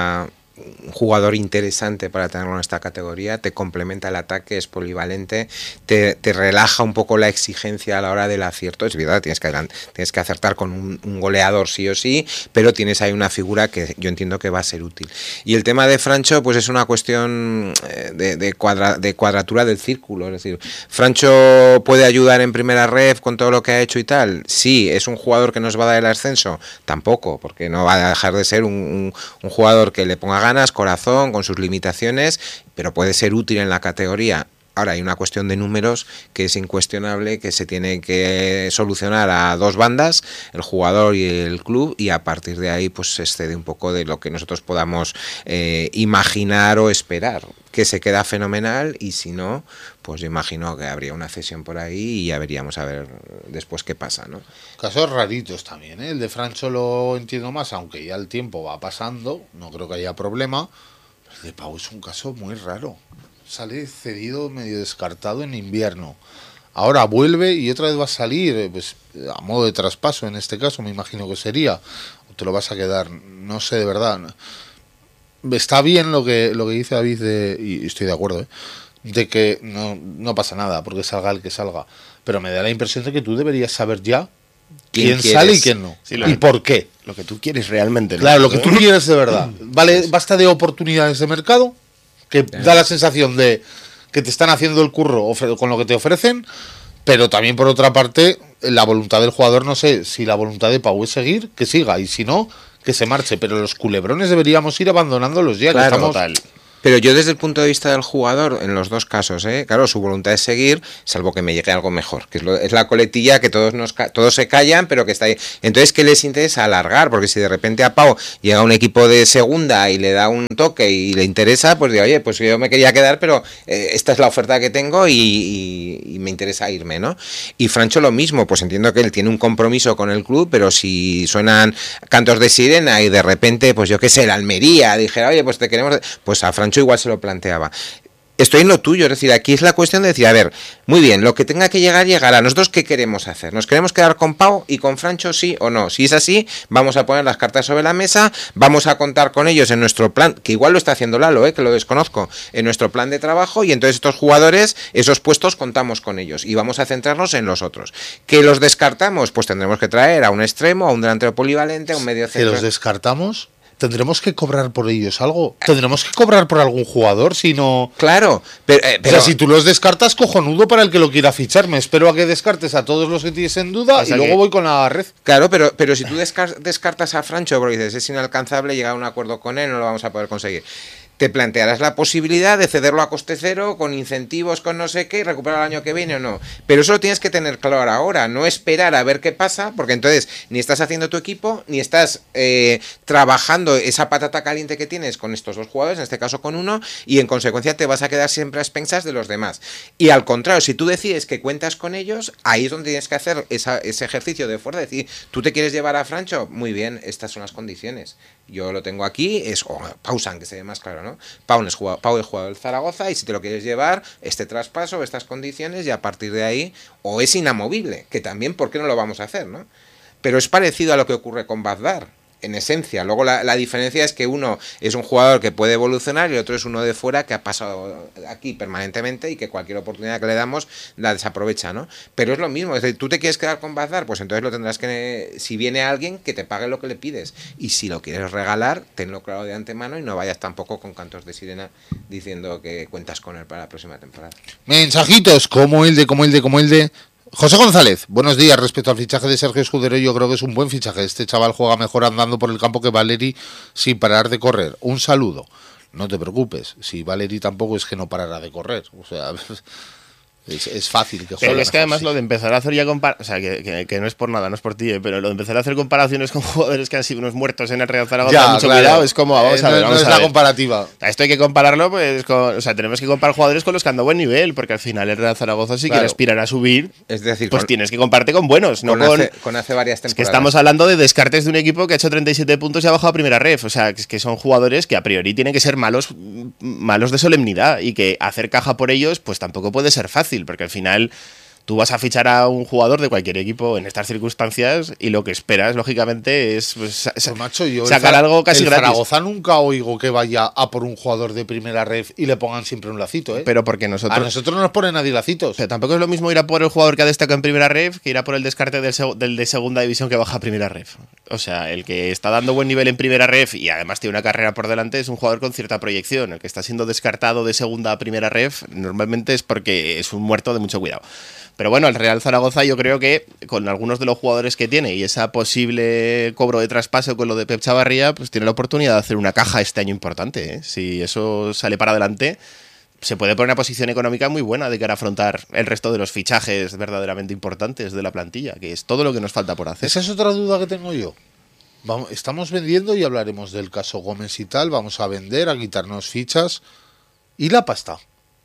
B: jugador interesante para tenerlo en esta categoría, te complementa el ataque, es polivalente, te relaja un poco la exigencia a la hora del acierto. Es verdad, tienes que acertar con un goleador sí o sí, pero tienes ahí una figura que yo entiendo que va a ser útil. Y el tema de Francho, pues es una cuestión de cuadratura del círculo, es decir, ¿Francho puede ayudar en primera ref con todo lo que ha hecho y tal? Sí. ¿Es un jugador que nos va a dar el ascenso? Tampoco, porque no va a dejar de ser un jugador que le ponga ganas, corazón, con sus limitaciones, pero puede ser útil en la categoría. Ahora hay una cuestión de números que es incuestionable, que se tiene que solucionar a dos bandas, el jugador y el club, y a partir de ahí pues se excede un poco de lo que nosotros podamos imaginar o esperar, que se queda fenomenal, y si no, pues yo imagino que habría una cesión por ahí y ya veríamos a ver después qué pasa, ¿no?
A: Casos raritos también, ¿eh? El de Francho lo entiendo más, aunque ya el tiempo va pasando, no creo que haya problema. El de Pau es un caso muy raro. Sale cedido, medio descartado en invierno. Ahora vuelve y otra vez va a salir, pues a modo de traspaso en este caso, me imagino que sería. O te lo vas a quedar, no sé de verdad. Está bien lo que dice David, y estoy de acuerdo, de que no pasa nada, porque salga el que salga. Pero me da la impresión de que tú deberías saber ya quién sale y quién no.
C: Sí,
A: y por qué.
C: Lo que tú quieres realmente, ¿no?
A: Claro, lo que tú quieres de verdad. Vale, basta de oportunidades de mercado, que da la sensación de que te están haciendo el curro con lo que te ofrecen, pero también por otra parte, la voluntad del jugador, no sé, si la voluntad de Pau es seguir, que siga, y si no, que se marche, pero los culebrones deberíamos ir abandonándolos ya,
B: claro,
A: que estamos...
C: Total.
B: Pero yo desde el punto de vista del jugador, en los dos casos, claro, su voluntad es seguir, salvo que me llegue algo mejor, que es la coletilla que todos se callan, pero que está ahí. Entonces, ¿qué les interesa? Alargar, porque si de repente a Pau llega un equipo de segunda y le da un toque y le interesa, pues digo, oye, pues yo me quería quedar, pero esta es la oferta que tengo y me interesa irme, ¿no? Y Francho lo mismo, pues entiendo que él tiene un compromiso con el club, pero si suenan cantos de sirena y de repente, pues yo qué sé, la Almería dijera, oye, pues te queremos, pues a Francho igual se lo planteaba. Estoy en lo tuyo, es decir, aquí es la cuestión de decir, a ver, muy bien, lo que tenga que llegar, llegará. ¿Nosotros qué queremos hacer? ¿Nos queremos quedar con Pau y con Francho, sí o no? Si es así, vamos a poner las cartas sobre la mesa, vamos a contar con ellos en nuestro plan, que igual lo está haciendo Lalo, que lo desconozco, en nuestro plan de trabajo, y entonces estos jugadores, esos puestos, contamos con ellos y vamos a centrarnos en los otros. ¿Que los descartamos? Pues tendremos que traer a un extremo, a un delantero polivalente, a un medio centro.
A: ¿Que los descartamos? ¿Tendremos que cobrar por ellos algo? ¿Tendremos que cobrar por algún jugador si no...?
B: Claro, pero
A: o sea, si tú los descartas, cojonudo para el que lo quiera fichar. Me espero a que descartes a todos los que tienes en duda, o sea, y luego voy con la red.
B: Claro, pero si tú descartas a Francho porque dices, es inalcanzable, llegar a un acuerdo con él, no lo vamos a poder conseguir, te plantearás la posibilidad de cederlo a coste cero, con incentivos, con no sé qué, y recuperar el año que viene o no. Pero eso lo tienes que tener claro ahora, no esperar a ver qué pasa, porque entonces ni estás haciendo tu equipo, ni estás trabajando esa patata caliente que tienes con estos dos jugadores, en este caso con uno, y en consecuencia te vas a quedar siempre a expensas de los demás. Y al contrario, si tú decides que cuentas con ellos, ahí es donde tienes que hacer ese ejercicio de fuerza, decir, ¿tú te quieres llevar a Francho? Muy bien, estas son las condiciones. Yo lo tengo aquí, es Pau Sanz, que se ve más claro, ¿no? Pau es jugador del Zaragoza, y si te lo quieres llevar, este traspaso, estas condiciones, y a partir de ahí, o es inamovible, que también, ¿por qué no lo vamos a hacer, no? Pero es parecido a lo que ocurre con Bagdad, en esencia. Luego la diferencia es que uno es un jugador que puede evolucionar y el otro es uno de fuera que ha pasado aquí permanentemente y que cualquier oportunidad que le damos la desaprovecha, ¿no? Pero es lo mismo, es decir, tú te quieres quedar con Bazar, pues entonces lo tendrás que, si viene alguien, que te pague lo que le pides, y si lo quieres regalar, tenlo claro de antemano y no vayas tampoco con cantos de sirena diciendo que cuentas con él para la próxima temporada.
A: Mensajitos como el de José González, buenos días. Respecto al fichaje de Sergio Escudero, yo creo que es un buen fichaje. Este chaval juega mejor andando por el campo que Valeri sin parar de correr. Un saludo. No te preocupes, si Valeri tampoco es que no parará de correr. O sea, es fácil que juegue.
C: Pero es que
A: mejor,
C: además
A: sí.
C: lo de empezar a hacer ya o sea, que no es por nada, no es por ti, pero lo de empezar a hacer comparaciones con jugadores que han sido unos muertos en el Real Zaragoza,
A: Ya,
C: mucho
A: claro.
C: cuidado, es como, vamos a ver,
A: no
C: vamos
A: es
C: a
A: la
C: ver.
A: comparativa.
C: Esto hay que compararlo, pues, o sea, tenemos que comparar jugadores con los que han dado buen nivel, porque al final el Real Zaragoza, si
A: Claro.
C: quiere aspirar a subir,
B: Es decir,
C: pues tienes que compararte con buenos, no
B: con hace varias temporadas.
C: Es que estamos hablando de descartes de un equipo que ha hecho 37 puntos y ha bajado a primera ref. O sea, es que son jugadores que a priori tienen que ser malos de solemnidad y que hacer caja por ellos, pues tampoco puede ser fácil, porque al final tú vas a fichar a un jugador de cualquier equipo en estas circunstancias y lo que esperas, lógicamente, es pues,
A: Pues, macho, yo
C: sacar algo casi
A: el
C: gratis.
A: Zaragoza nunca oigo que vaya a por un jugador de primera ref y le pongan siempre un lacito, ¿eh?
C: Pero porque
A: A
C: nosotros...
A: nosotros no nos ponen nadie lacitos.
C: Pero tampoco es lo mismo ir a por el jugador que ha destacado en primera ref que ir a por el descarte del de segunda división que baja a primera ref. O sea, el que está dando buen nivel en primera ref y además tiene una carrera por delante es un jugador con cierta proyección. El que está siendo descartado de segunda a primera ref normalmente es porque es un muerto de mucho cuidado. Pero bueno, el Real Zaragoza yo creo que con algunos de los jugadores que tiene y esa posible cobro de traspaso con lo de Pep Chavarría, pues tiene la oportunidad de hacer una caja este año importante, ¿eh? Si eso sale para adelante, se puede poner una posición económica muy buena de cara a afrontar el resto de los fichajes verdaderamente importantes de la plantilla, que es todo lo que nos falta por hacer.
A: Esa es otra duda que tengo yo. Vamos, estamos vendiendo y hablaremos del caso Gómez y tal. Vamos a vender, a quitarnos fichas. ¿Y la pasta?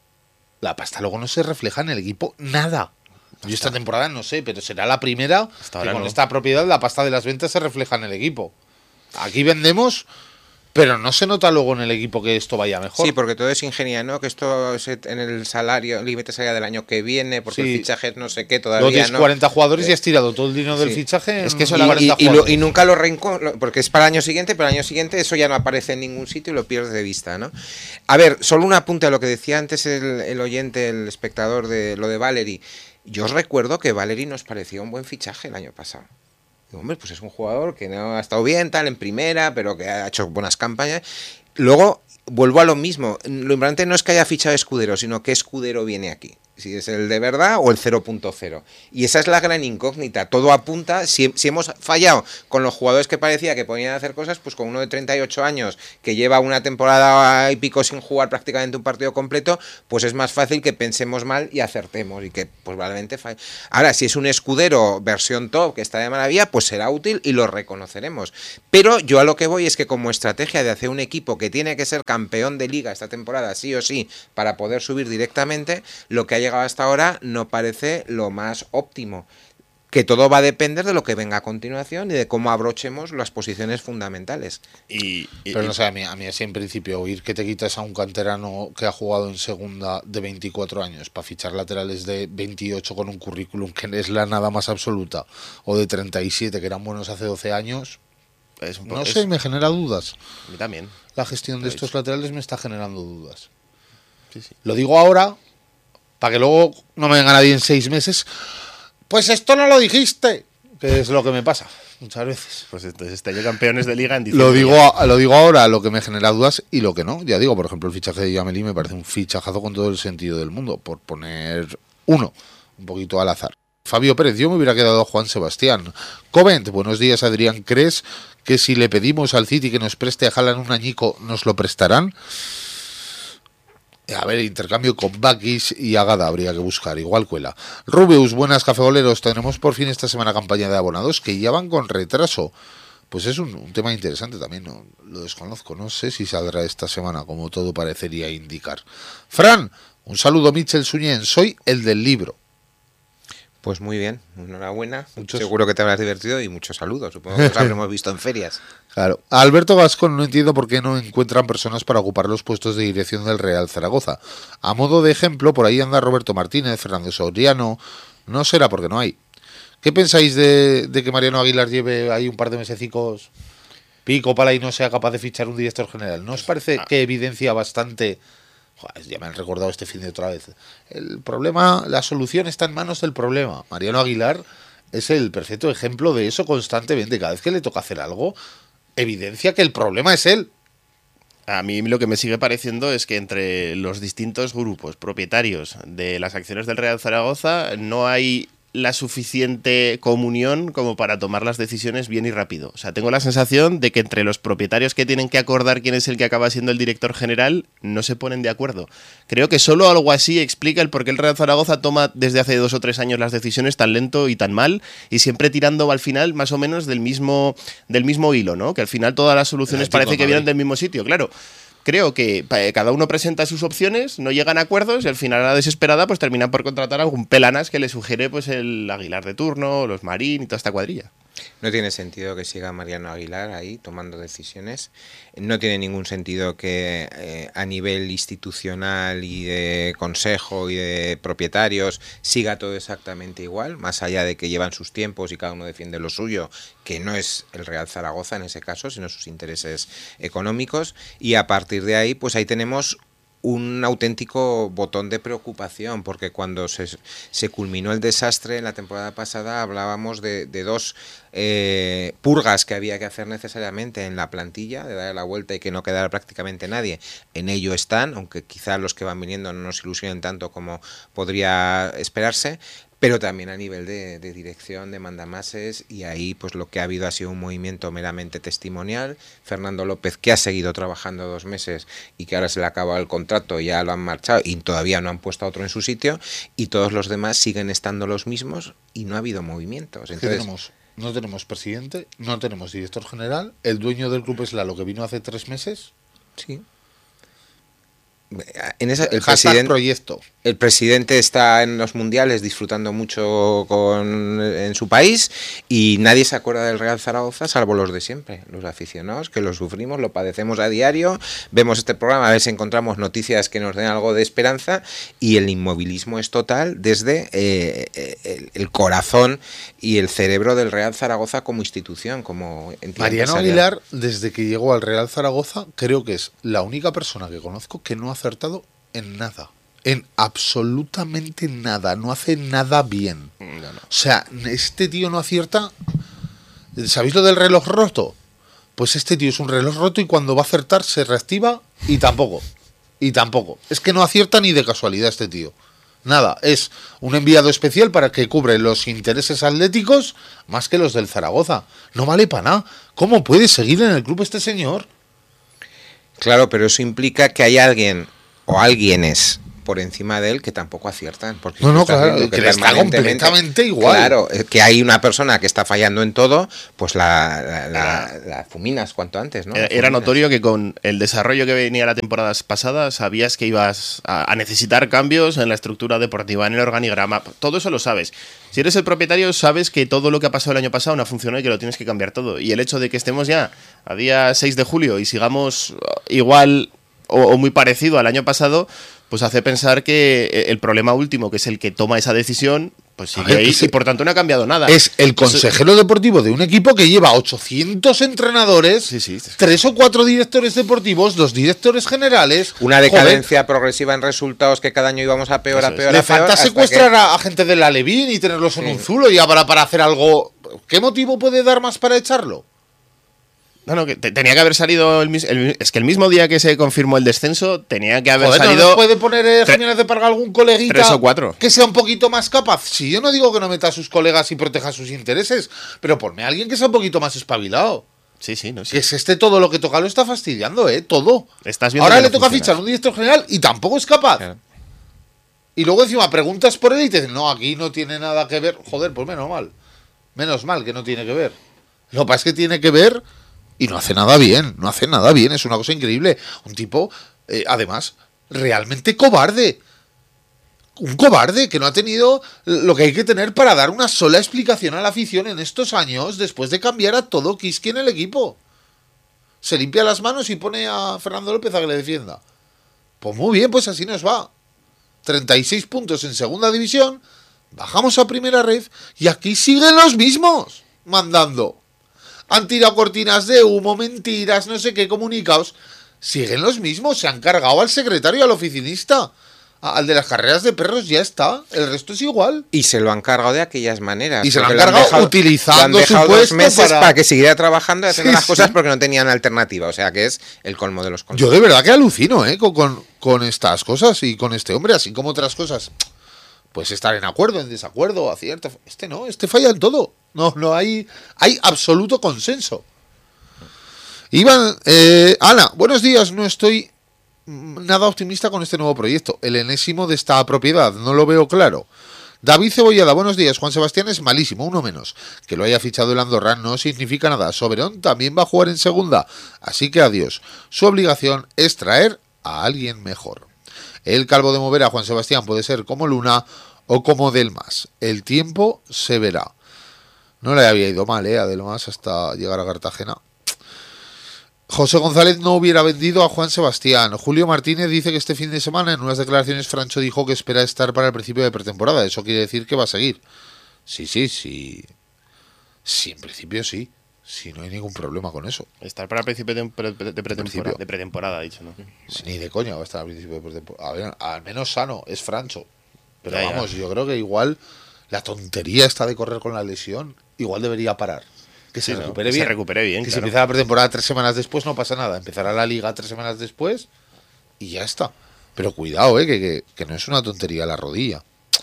A: La pasta luego no se refleja en el equipo nada. Yo esta temporada no sé, pero será la primera
C: Hasta
A: que
C: ahora
A: con
C: no.
A: esta propiedad la pasta de las ventas se refleja en el equipo. Aquí vendemos, pero no se nota luego en el equipo que esto vaya mejor.
B: Sí, porque todo es ingeniería, ¿no? Que esto en el salario, límite salida del año que viene, porque
A: Sí.
B: el fichaje es no sé qué,
A: Luego
B: todavía
A: tienes
B: no.
A: 40 jugadores y has tirado todo el dinero del
B: Sí.
A: fichaje.
C: Es que eso
A: en
C: la
A: 40
B: y
A: jugadores.
B: nunca porque es para el año siguiente, pero el año siguiente eso ya no aparece en ningún sitio y lo pierdes de vista, ¿no? A ver, solo un apunte a lo que decía antes el oyente, el espectador de lo de Valeri. Yo os recuerdo que Valeri nos parecía un buen fichaje el año pasado. Digo, hombre, pues es un jugador que no ha estado bien, tal, en primera, pero que ha hecho buenas campañas. Luego, vuelvo a lo mismo. Lo importante no es que haya fichado Escudero, sino que Escudero viene aquí. Si es el de verdad o el 0.0. Y esa es la gran incógnita. Todo apunta, si hemos fallado con los jugadores que parecía que podían hacer cosas, pues con uno de 38 años que lleva una temporada y pico sin jugar prácticamente un partido completo, pues es más fácil que pensemos mal y acertemos y que pues probablemente falle. Ahora, si es un Escudero versión top que está de maravilla, pues será útil y lo reconoceremos. Pero yo a lo que voy es que como estrategia de hacer un equipo que tiene que ser campeón de liga esta temporada sí o sí para poder subir directamente, lo que ha llegado hasta ahora no parece lo más óptimo. Que todo va a depender de lo que venga a continuación y de cómo abrochemos las posiciones fundamentales.
A: Pero no sé, a mí así en principio, oír que te quitas a un canterano que ha jugado en segunda de 24 años para fichar laterales de 28 con un currículum que es la nada más absoluta, o de 37 que eran buenos hace 12 años, no sé, me genera dudas.
C: A mí también.
A: La gestión de estos laterales me está generando dudas.
C: Sí, sí.
A: Lo digo ahora, para que luego no me venga nadie en 6 meses. Pues esto no lo dijiste, que es lo que me pasa muchas veces.
C: Pues entonces este año campeones de liga en diciembre.
A: Lo digo ahora, lo que me genera dudas y lo que no. Ya digo, por ejemplo, el fichaje de Yameli me parece un fichajazo con todo el sentido del mundo, por poner uno, un poquito al azar. Fabio Pérez, yo me hubiera quedado a Juan Sebastián. Covent, buenos días, Adrián. ¿Crees que si le pedimos al City que nos preste a Haaland un añico, nos lo prestarán? A ver, intercambio con Bakis y Agada habría que buscar, igual cuela. Rubius, buenas cafegoleros, tenemos por fin esta semana campaña de abonados que ya van con retraso. Pues es un tema interesante también, ¿no? Lo desconozco, no sé si saldrá esta semana, como todo parecería indicar. Fran, un saludo Michel Suñén, soy el del libro.
B: Pues muy bien, enhorabuena.
A: Muchos.
B: Seguro que te habrás divertido y muchos saludos. Supongo que los habremos visto en ferias.
A: Claro. A Alberto Gascón, no entiendo por qué no encuentran personas para ocupar los puestos de dirección del Real Zaragoza. A modo de ejemplo, por ahí anda Roberto Martínez, Fernando Soriano. No será porque no hay. ¿Qué pensáis de que Mariano Aguilar lleve ahí un par de mesecicos pico pala y no sea capaz de fichar un director general? ¿No os parece que evidencia bastante? Joder, ya me han recordado este fin de otra vez. El problema, la solución está en manos del problema. Mariano Aguilar es el perfecto ejemplo de eso constantemente. Cada vez que le toca hacer algo, evidencia que el problema es él.
C: A mí lo que me sigue pareciendo es que entre los distintos grupos propietarios de las acciones del Real Zaragoza no hay la suficiente comunión como para tomar las decisiones bien y rápido. O sea, tengo la sensación de que entre los propietarios que tienen que acordar quién es el que acaba siendo el director general, no se ponen de acuerdo. Creo que solo algo así explica el por qué el Real Zaragoza toma desde hace 2 o 3 años las decisiones tan lento y tan mal, y siempre tirando al final más o menos del mismo hilo, ¿no? Que al final todas las soluciones parece que vienen del mismo sitio, claro. Creo que cada uno presenta sus opciones, no llegan a acuerdos y al final a la desesperada pues terminan por contratar a algún pelanas que le sugiere pues el Aguilar de turno, los Marín y toda esta cuadrilla.
B: No tiene sentido que siga Mariano Aguilar ahí tomando decisiones. No tiene ningún sentido que a nivel institucional y de consejo y de propietarios siga todo exactamente igual, más allá de que llevan sus tiempos y cada uno defiende lo suyo, que no es el Real Zaragoza en ese caso, sino sus intereses económicos. Y a partir de ahí, pues ahí tenemos un auténtico botón de preocupación, porque cuando se culminó el desastre en la temporada pasada hablábamos de 2 purgas que había que hacer necesariamente en la plantilla, de dar la vuelta y que no quedara prácticamente nadie. En ello están, aunque quizá los que van viniendo no nos ilusionen tanto como podría esperarse, pero también a nivel de dirección, de mandamases, y ahí pues lo que ha habido ha sido un movimiento meramente testimonial. Fernando López, que ha seguido trabajando 2 meses y que ahora se le acaba el contrato, ya lo han marchado y todavía no han puesto a otro en su sitio, y todos los demás siguen estando los mismos y no ha habido movimientos. Entonces,
A: no tenemos presidente, no tenemos director general, el dueño del club es Lalo, que vino hace 3 meses.
B: Sí. El presidente está en los mundiales disfrutando mucho en su país y nadie se acuerda del Real Zaragoza salvo los de siempre, los aficionados que lo sufrimos, lo padecemos a diario, vemos este programa a ver si encontramos noticias que nos den algo de esperanza, y el inmovilismo es total desde el corazón y el cerebro del Real Zaragoza como institución, como entidad
A: Mariano
B: empresarial.
A: Aguilar, desde que llegó al Real Zaragoza, creo que es la única persona que conozco que no ha acertado en nada, en absolutamente nada, no hace nada bien.
C: No.
A: O sea, este tío no acierta. ¿Sabéis lo del reloj roto? Pues este tío es un reloj roto y cuando va a acertar se reactiva y tampoco. Es que no acierta ni de casualidad este tío. Nada, es un enviado especial para que cubre los intereses atléticos más que los del Zaragoza. No vale para nada. ¿Cómo puede seguir en el club este señor?
B: Claro, pero eso implica que hay alguien o alguienes por encima de él que tampoco aciertan. Porque
A: No, claro, que le está completamente igual.
B: Claro, que hay una persona que está fallando en todo, pues la fuminas cuanto antes, ¿no?
C: Era notorio que con el desarrollo que venía la temporada pasada sabías que ibas a necesitar cambios en la estructura deportiva, en el organigrama, todo eso lo sabes. Si eres el propietario sabes que todo lo que ha pasado el año pasado no ha funcionado y que lo tienes que cambiar todo. Y el hecho de que estemos ya a día 6 de julio y sigamos igual o muy parecido al año pasado, pues hace pensar que el problema último, que es el que toma esa decisión, pues sigue ahí y por tanto no ha cambiado nada.
A: Es el consejero deportivo de un equipo que lleva 800 entrenadores, 3 o 4 directores deportivos, 2 directores generales.
B: Una decadencia progresiva en resultados que cada año íbamos a peor, a peor.
A: Le falta secuestrar a gente de la Levín y tenerlos en un zulo y ahora para hacer algo. ¿Qué motivo puede dar más para echarlo?
C: No, que tenía que haber salido es que el mismo día que se confirmó el descenso tenía que haber salido.
A: ¿No nos puede poner Jiménez de Parga algún coleguita
C: 3 o 4
A: que sea un poquito más capaz? Si yo no digo que no meta a sus colegas y proteja sus intereses, pero ponme a alguien que sea un poquito más espabilado.
C: Sí.
A: Que es todo lo que toca lo está fastidiando, todo.
C: Estás viendo
A: ahora
C: que
A: le
C: no
A: toca
C: funciona.
A: fichar un director general y tampoco es capaz. Claro. Y luego encima preguntas por él y te dicen, no, aquí no tiene nada que ver. Joder, pues menos mal. Menos mal que no tiene que ver. Lo que pasa es que tiene que ver. Y no hace nada bien, es una cosa increíble. Un tipo, además, realmente cobarde. Un cobarde que no ha tenido lo que hay que tener para dar una sola explicación a la afición en estos años después de cambiar a todo Kiski en el equipo. Se limpia las manos y pone a Fernando López a que le defienda. Pues muy bien, pues así nos va. 36 puntos en segunda división, bajamos a primera ref y aquí siguen los mismos mandando. Han tirado cortinas de humo, mentiras, no sé qué, comunicados. Siguen los mismos, se han cargado al secretario, al oficinista. Al de las carreras de perros ya está, el resto es igual.
B: Y se lo han cargado de aquellas maneras.
A: Y se lo han cargado utilizando su puesto
B: 2 meses para que siguiera trabajando y haciendo las cosas porque no tenían alternativa. O sea que es el colmo de los colmos.
A: Yo de verdad que alucino con estas cosas y con este hombre, así como otras cosas. Puedes estar en acuerdo, en desacuerdo, acierto. Este no, este falla en todo. No hay absoluto consenso. Iván, Ana, buenos días. No estoy nada optimista con este nuevo proyecto. El enésimo de esta propiedad. No lo veo claro. David Cebollada, buenos días. Juan Sebastián es malísimo, uno menos. Que lo haya fichado el Andorra no significa nada. Soberón también va a jugar en segunda. Así que adiós. Su obligación es traer a alguien mejor. El calvo de mover a Juan Sebastián puede ser como Luna o como Delmas. El tiempo se verá. No le había ido mal, a Delmas hasta llegar a Cartagena. José González no hubiera vendido a Juan Sebastián. Julio Martínez dice que este fin de semana en unas declaraciones Francho dijo que espera estar para el principio de pretemporada. Eso quiere decir que va a seguir. Sí. Sí, en principio sí. Sí, no hay ningún problema con eso.
C: Estar para el principio de pretemporada, dicho, ¿no?
A: Sí, ni de coña va a estar al principio de pretemporada. A ver, al menos sano, es Francho. Pero
C: Ya.
A: vamos, yo creo que igual la tontería esta de correr con la lesión, igual debería parar. Que se recupere bien.
C: Se recupere bien,
A: que
C: claro.
A: si empieza la pretemporada 3 semanas después no pasa nada. Empezará la liga 3 semanas después y ya está. Pero cuidado, que no es una tontería la rodilla.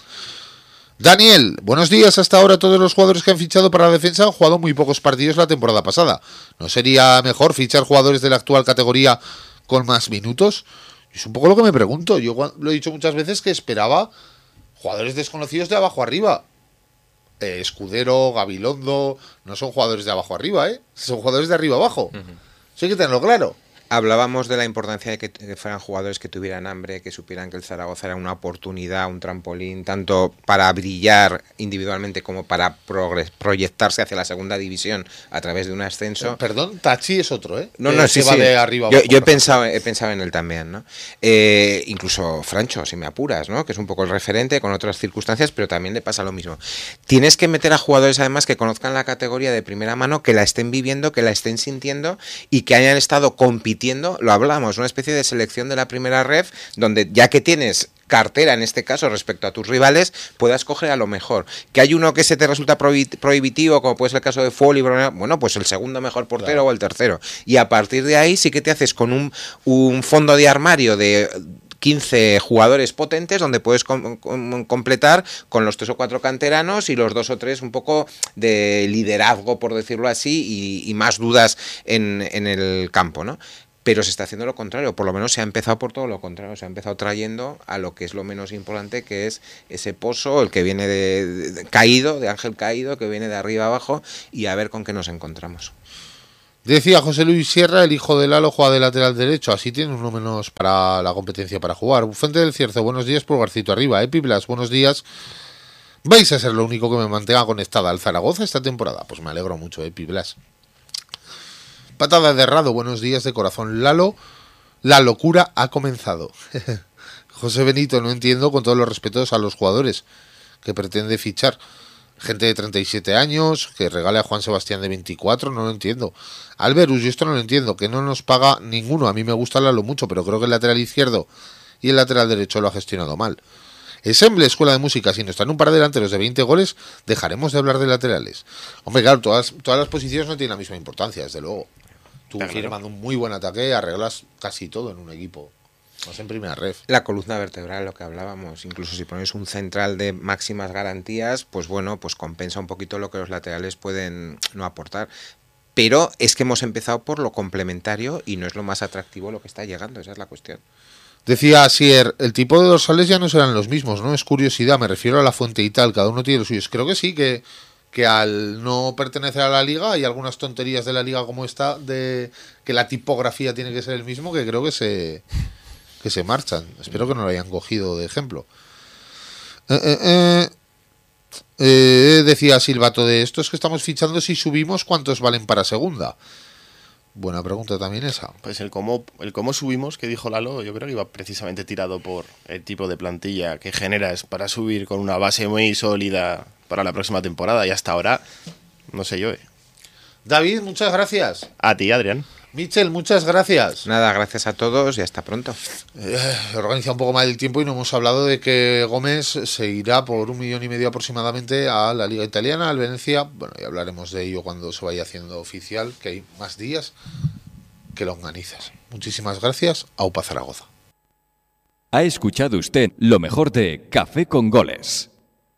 A: Daniel, buenos días. Hasta ahora todos los jugadores que han fichado para la defensa han jugado muy pocos partidos la temporada pasada. ¿No sería mejor fichar jugadores de la actual categoría con más minutos? Es un poco lo que me pregunto. Yo lo he dicho muchas veces que esperaba jugadores desconocidos de abajo arriba. Escudero, Gabilondo, no son jugadores de abajo arriba, son jugadores de arriba abajo. Eso hay que tenerlo claro.
B: Hablábamos de la importancia de que fueran jugadores que tuvieran hambre, que supieran que el Zaragoza era una oportunidad, un trampolín, tanto para brillar individualmente como para proyectarse hacia la segunda división a través de un ascenso.
A: Perdón, Tachi es otro,
B: No,
A: sí.
B: Va
A: de arriba
B: yo
A: abajo,
B: he pensado en él también, ¿no? Incluso Francho, si me apuras, ¿no? Que es un poco el referente con otras circunstancias, pero también le pasa lo mismo. Tienes que meter a jugadores además que conozcan la categoría de primera mano, que la estén viviendo, que la estén sintiendo y que hayan estado compitiendo, lo hablamos, una especie de selección de la primera ref, donde ya que tienes cartera en este caso respecto a tus rivales, puedas coger a lo mejor. Que hay uno que se te resulta prohibitivo, como puede ser el caso de Foley, bueno, pues el segundo mejor portero, claro, o el tercero. Y a partir de ahí sí que te haces con un fondo de armario de 15 jugadores potentes donde puedes completar con los 3 o 4 canteranos y los 2 o 3 un poco de liderazgo, por decirlo así, y más dudas en el campo, ¿no? Pero se está haciendo lo contrario, por lo menos se ha empezado por todo lo contrario, se ha empezado trayendo a lo que es lo menos importante, que es ese pozo, el que viene de caído, de Ángel caído, que viene de arriba abajo, y a ver con qué nos encontramos.
A: Decía José Luis Sierra, el hijo de Lalo juega de lateral derecho, así tiene uno menos para la competencia para jugar. Fuente del Cierzo, buenos días, Pulgarcito arriba. Epiblas, buenos días. Vais a ser lo único que me mantenga conectada al Zaragoza esta temporada. Pues me alegro mucho, Epiblas. Patada de Rado, buenos días de corazón. Lalo, la locura ha comenzado. José Benito, no entiendo, con todos los respetos a los jugadores que pretende fichar. Gente de 37 años, que regale a Juan Sebastián de 24, no lo entiendo. Alberus, yo esto no lo entiendo, que no nos paga ninguno. A mí me gusta Lalo mucho, pero creo que el lateral izquierdo y el lateral derecho lo ha gestionado mal. Ensemble, Escuela de Música, si no están un par de delanteros de 20 goles, dejaremos de hablar de laterales. Hombre, claro, todas las posiciones no tienen la misma importancia, desde luego. Tú firmando un muy buen ataque, arreglas casi todo en un equipo. Más en primera ref.
B: La columna vertebral, lo que hablábamos, incluso si pones un central de máximas garantías, pues bueno, pues compensa un poquito lo que los laterales pueden no aportar. Pero es que hemos empezado por lo complementario y no es lo más atractivo lo que está llegando, esa es la cuestión.
A: Decía Asier, el tipo de dorsales ya no serán los mismos, ¿no? Es curiosidad, me refiero a la fuente y tal, cada uno tiene los suyos. Creo que sí, que al no pertenecer a la liga hay algunas tonterías de la liga como esta, de que la tipografía tiene que ser el mismo, que creo que se marchan. Espero que no lo hayan cogido de ejemplo. Decía Silvato, de estos que estamos fichando, si subimos, ¿cuántos valen para segunda? Buena pregunta también esa.
C: Pues el cómo subimos, que dijo Lalo, yo creo que iba precisamente tirado por el tipo de plantilla que generas para subir con una base muy sólida para la próxima temporada. Y hasta ahora, no sé yo.
A: David, muchas gracias.
C: A ti, Adrián.
A: Michel, muchas gracias.
B: Nada, gracias a todos y hasta pronto.
A: Organiza un poco mal el tiempo y no hemos hablado de que Gómez se irá por 1,5 millones aproximadamente a la Liga Italiana, al Venecia. Bueno, ya hablaremos de ello cuando se vaya haciendo oficial, que hay más días que longanizas. Muchísimas gracias. Aupa Zaragoza.
D: Ha escuchado usted lo mejor de Café con Goles.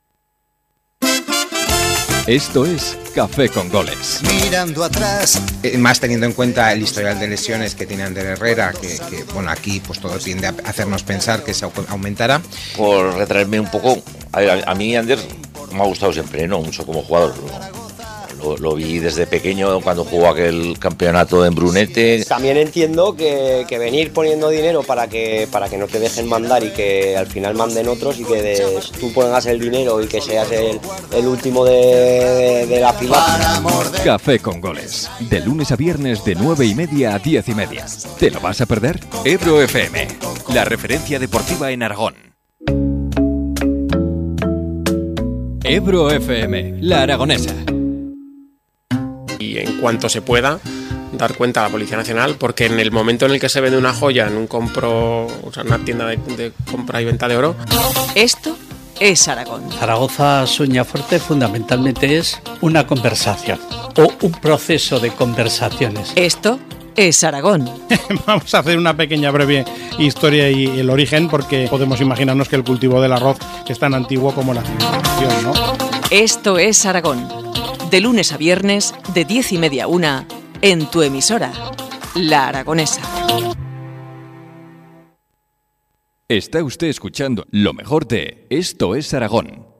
D: Esto es Café con Goles.
E: Mirando atrás.
B: Más teniendo en cuenta el historial de lesiones que tiene Ander Herrera, que bueno, aquí pues todo tiende a hacernos pensar que se aumentará.
F: Por retraerme un poco, a mí Ander me ha gustado siempre, no mucho como jugador. Lo vi desde pequeño cuando jugó aquel campeonato en Brunete.
G: También entiendo que venir poniendo dinero para que no te dejen mandar y que al final manden otros y que tú pongas el dinero y que seas el último de la fila.
D: Café con Goles. De lunes a viernes de 9:30 a 10:30. ¿Te lo vas a perder? Ebro FM, la referencia deportiva en Aragón. Ebro FM, la aragonesa.
H: Y en cuanto se pueda, dar cuenta a la Policía Nacional, porque en el momento en el que se vende una joya en una tienda de compra y venta de oro.
I: Esto es Aragón.
J: Zaragoza Sueñafuerte fundamentalmente es una conversación o un proceso de conversaciones.
I: Esto es Aragón.
K: Vamos a hacer una pequeña breve historia y el origen, porque podemos imaginarnos que el cultivo del arroz es tan antiguo como la civilización, ¿no?
I: Esto es Aragón. De lunes a viernes, de 10:30 a 1, en tu emisora, La Aragonesa.
D: Está usted escuchando lo mejor de Esto es Aragón.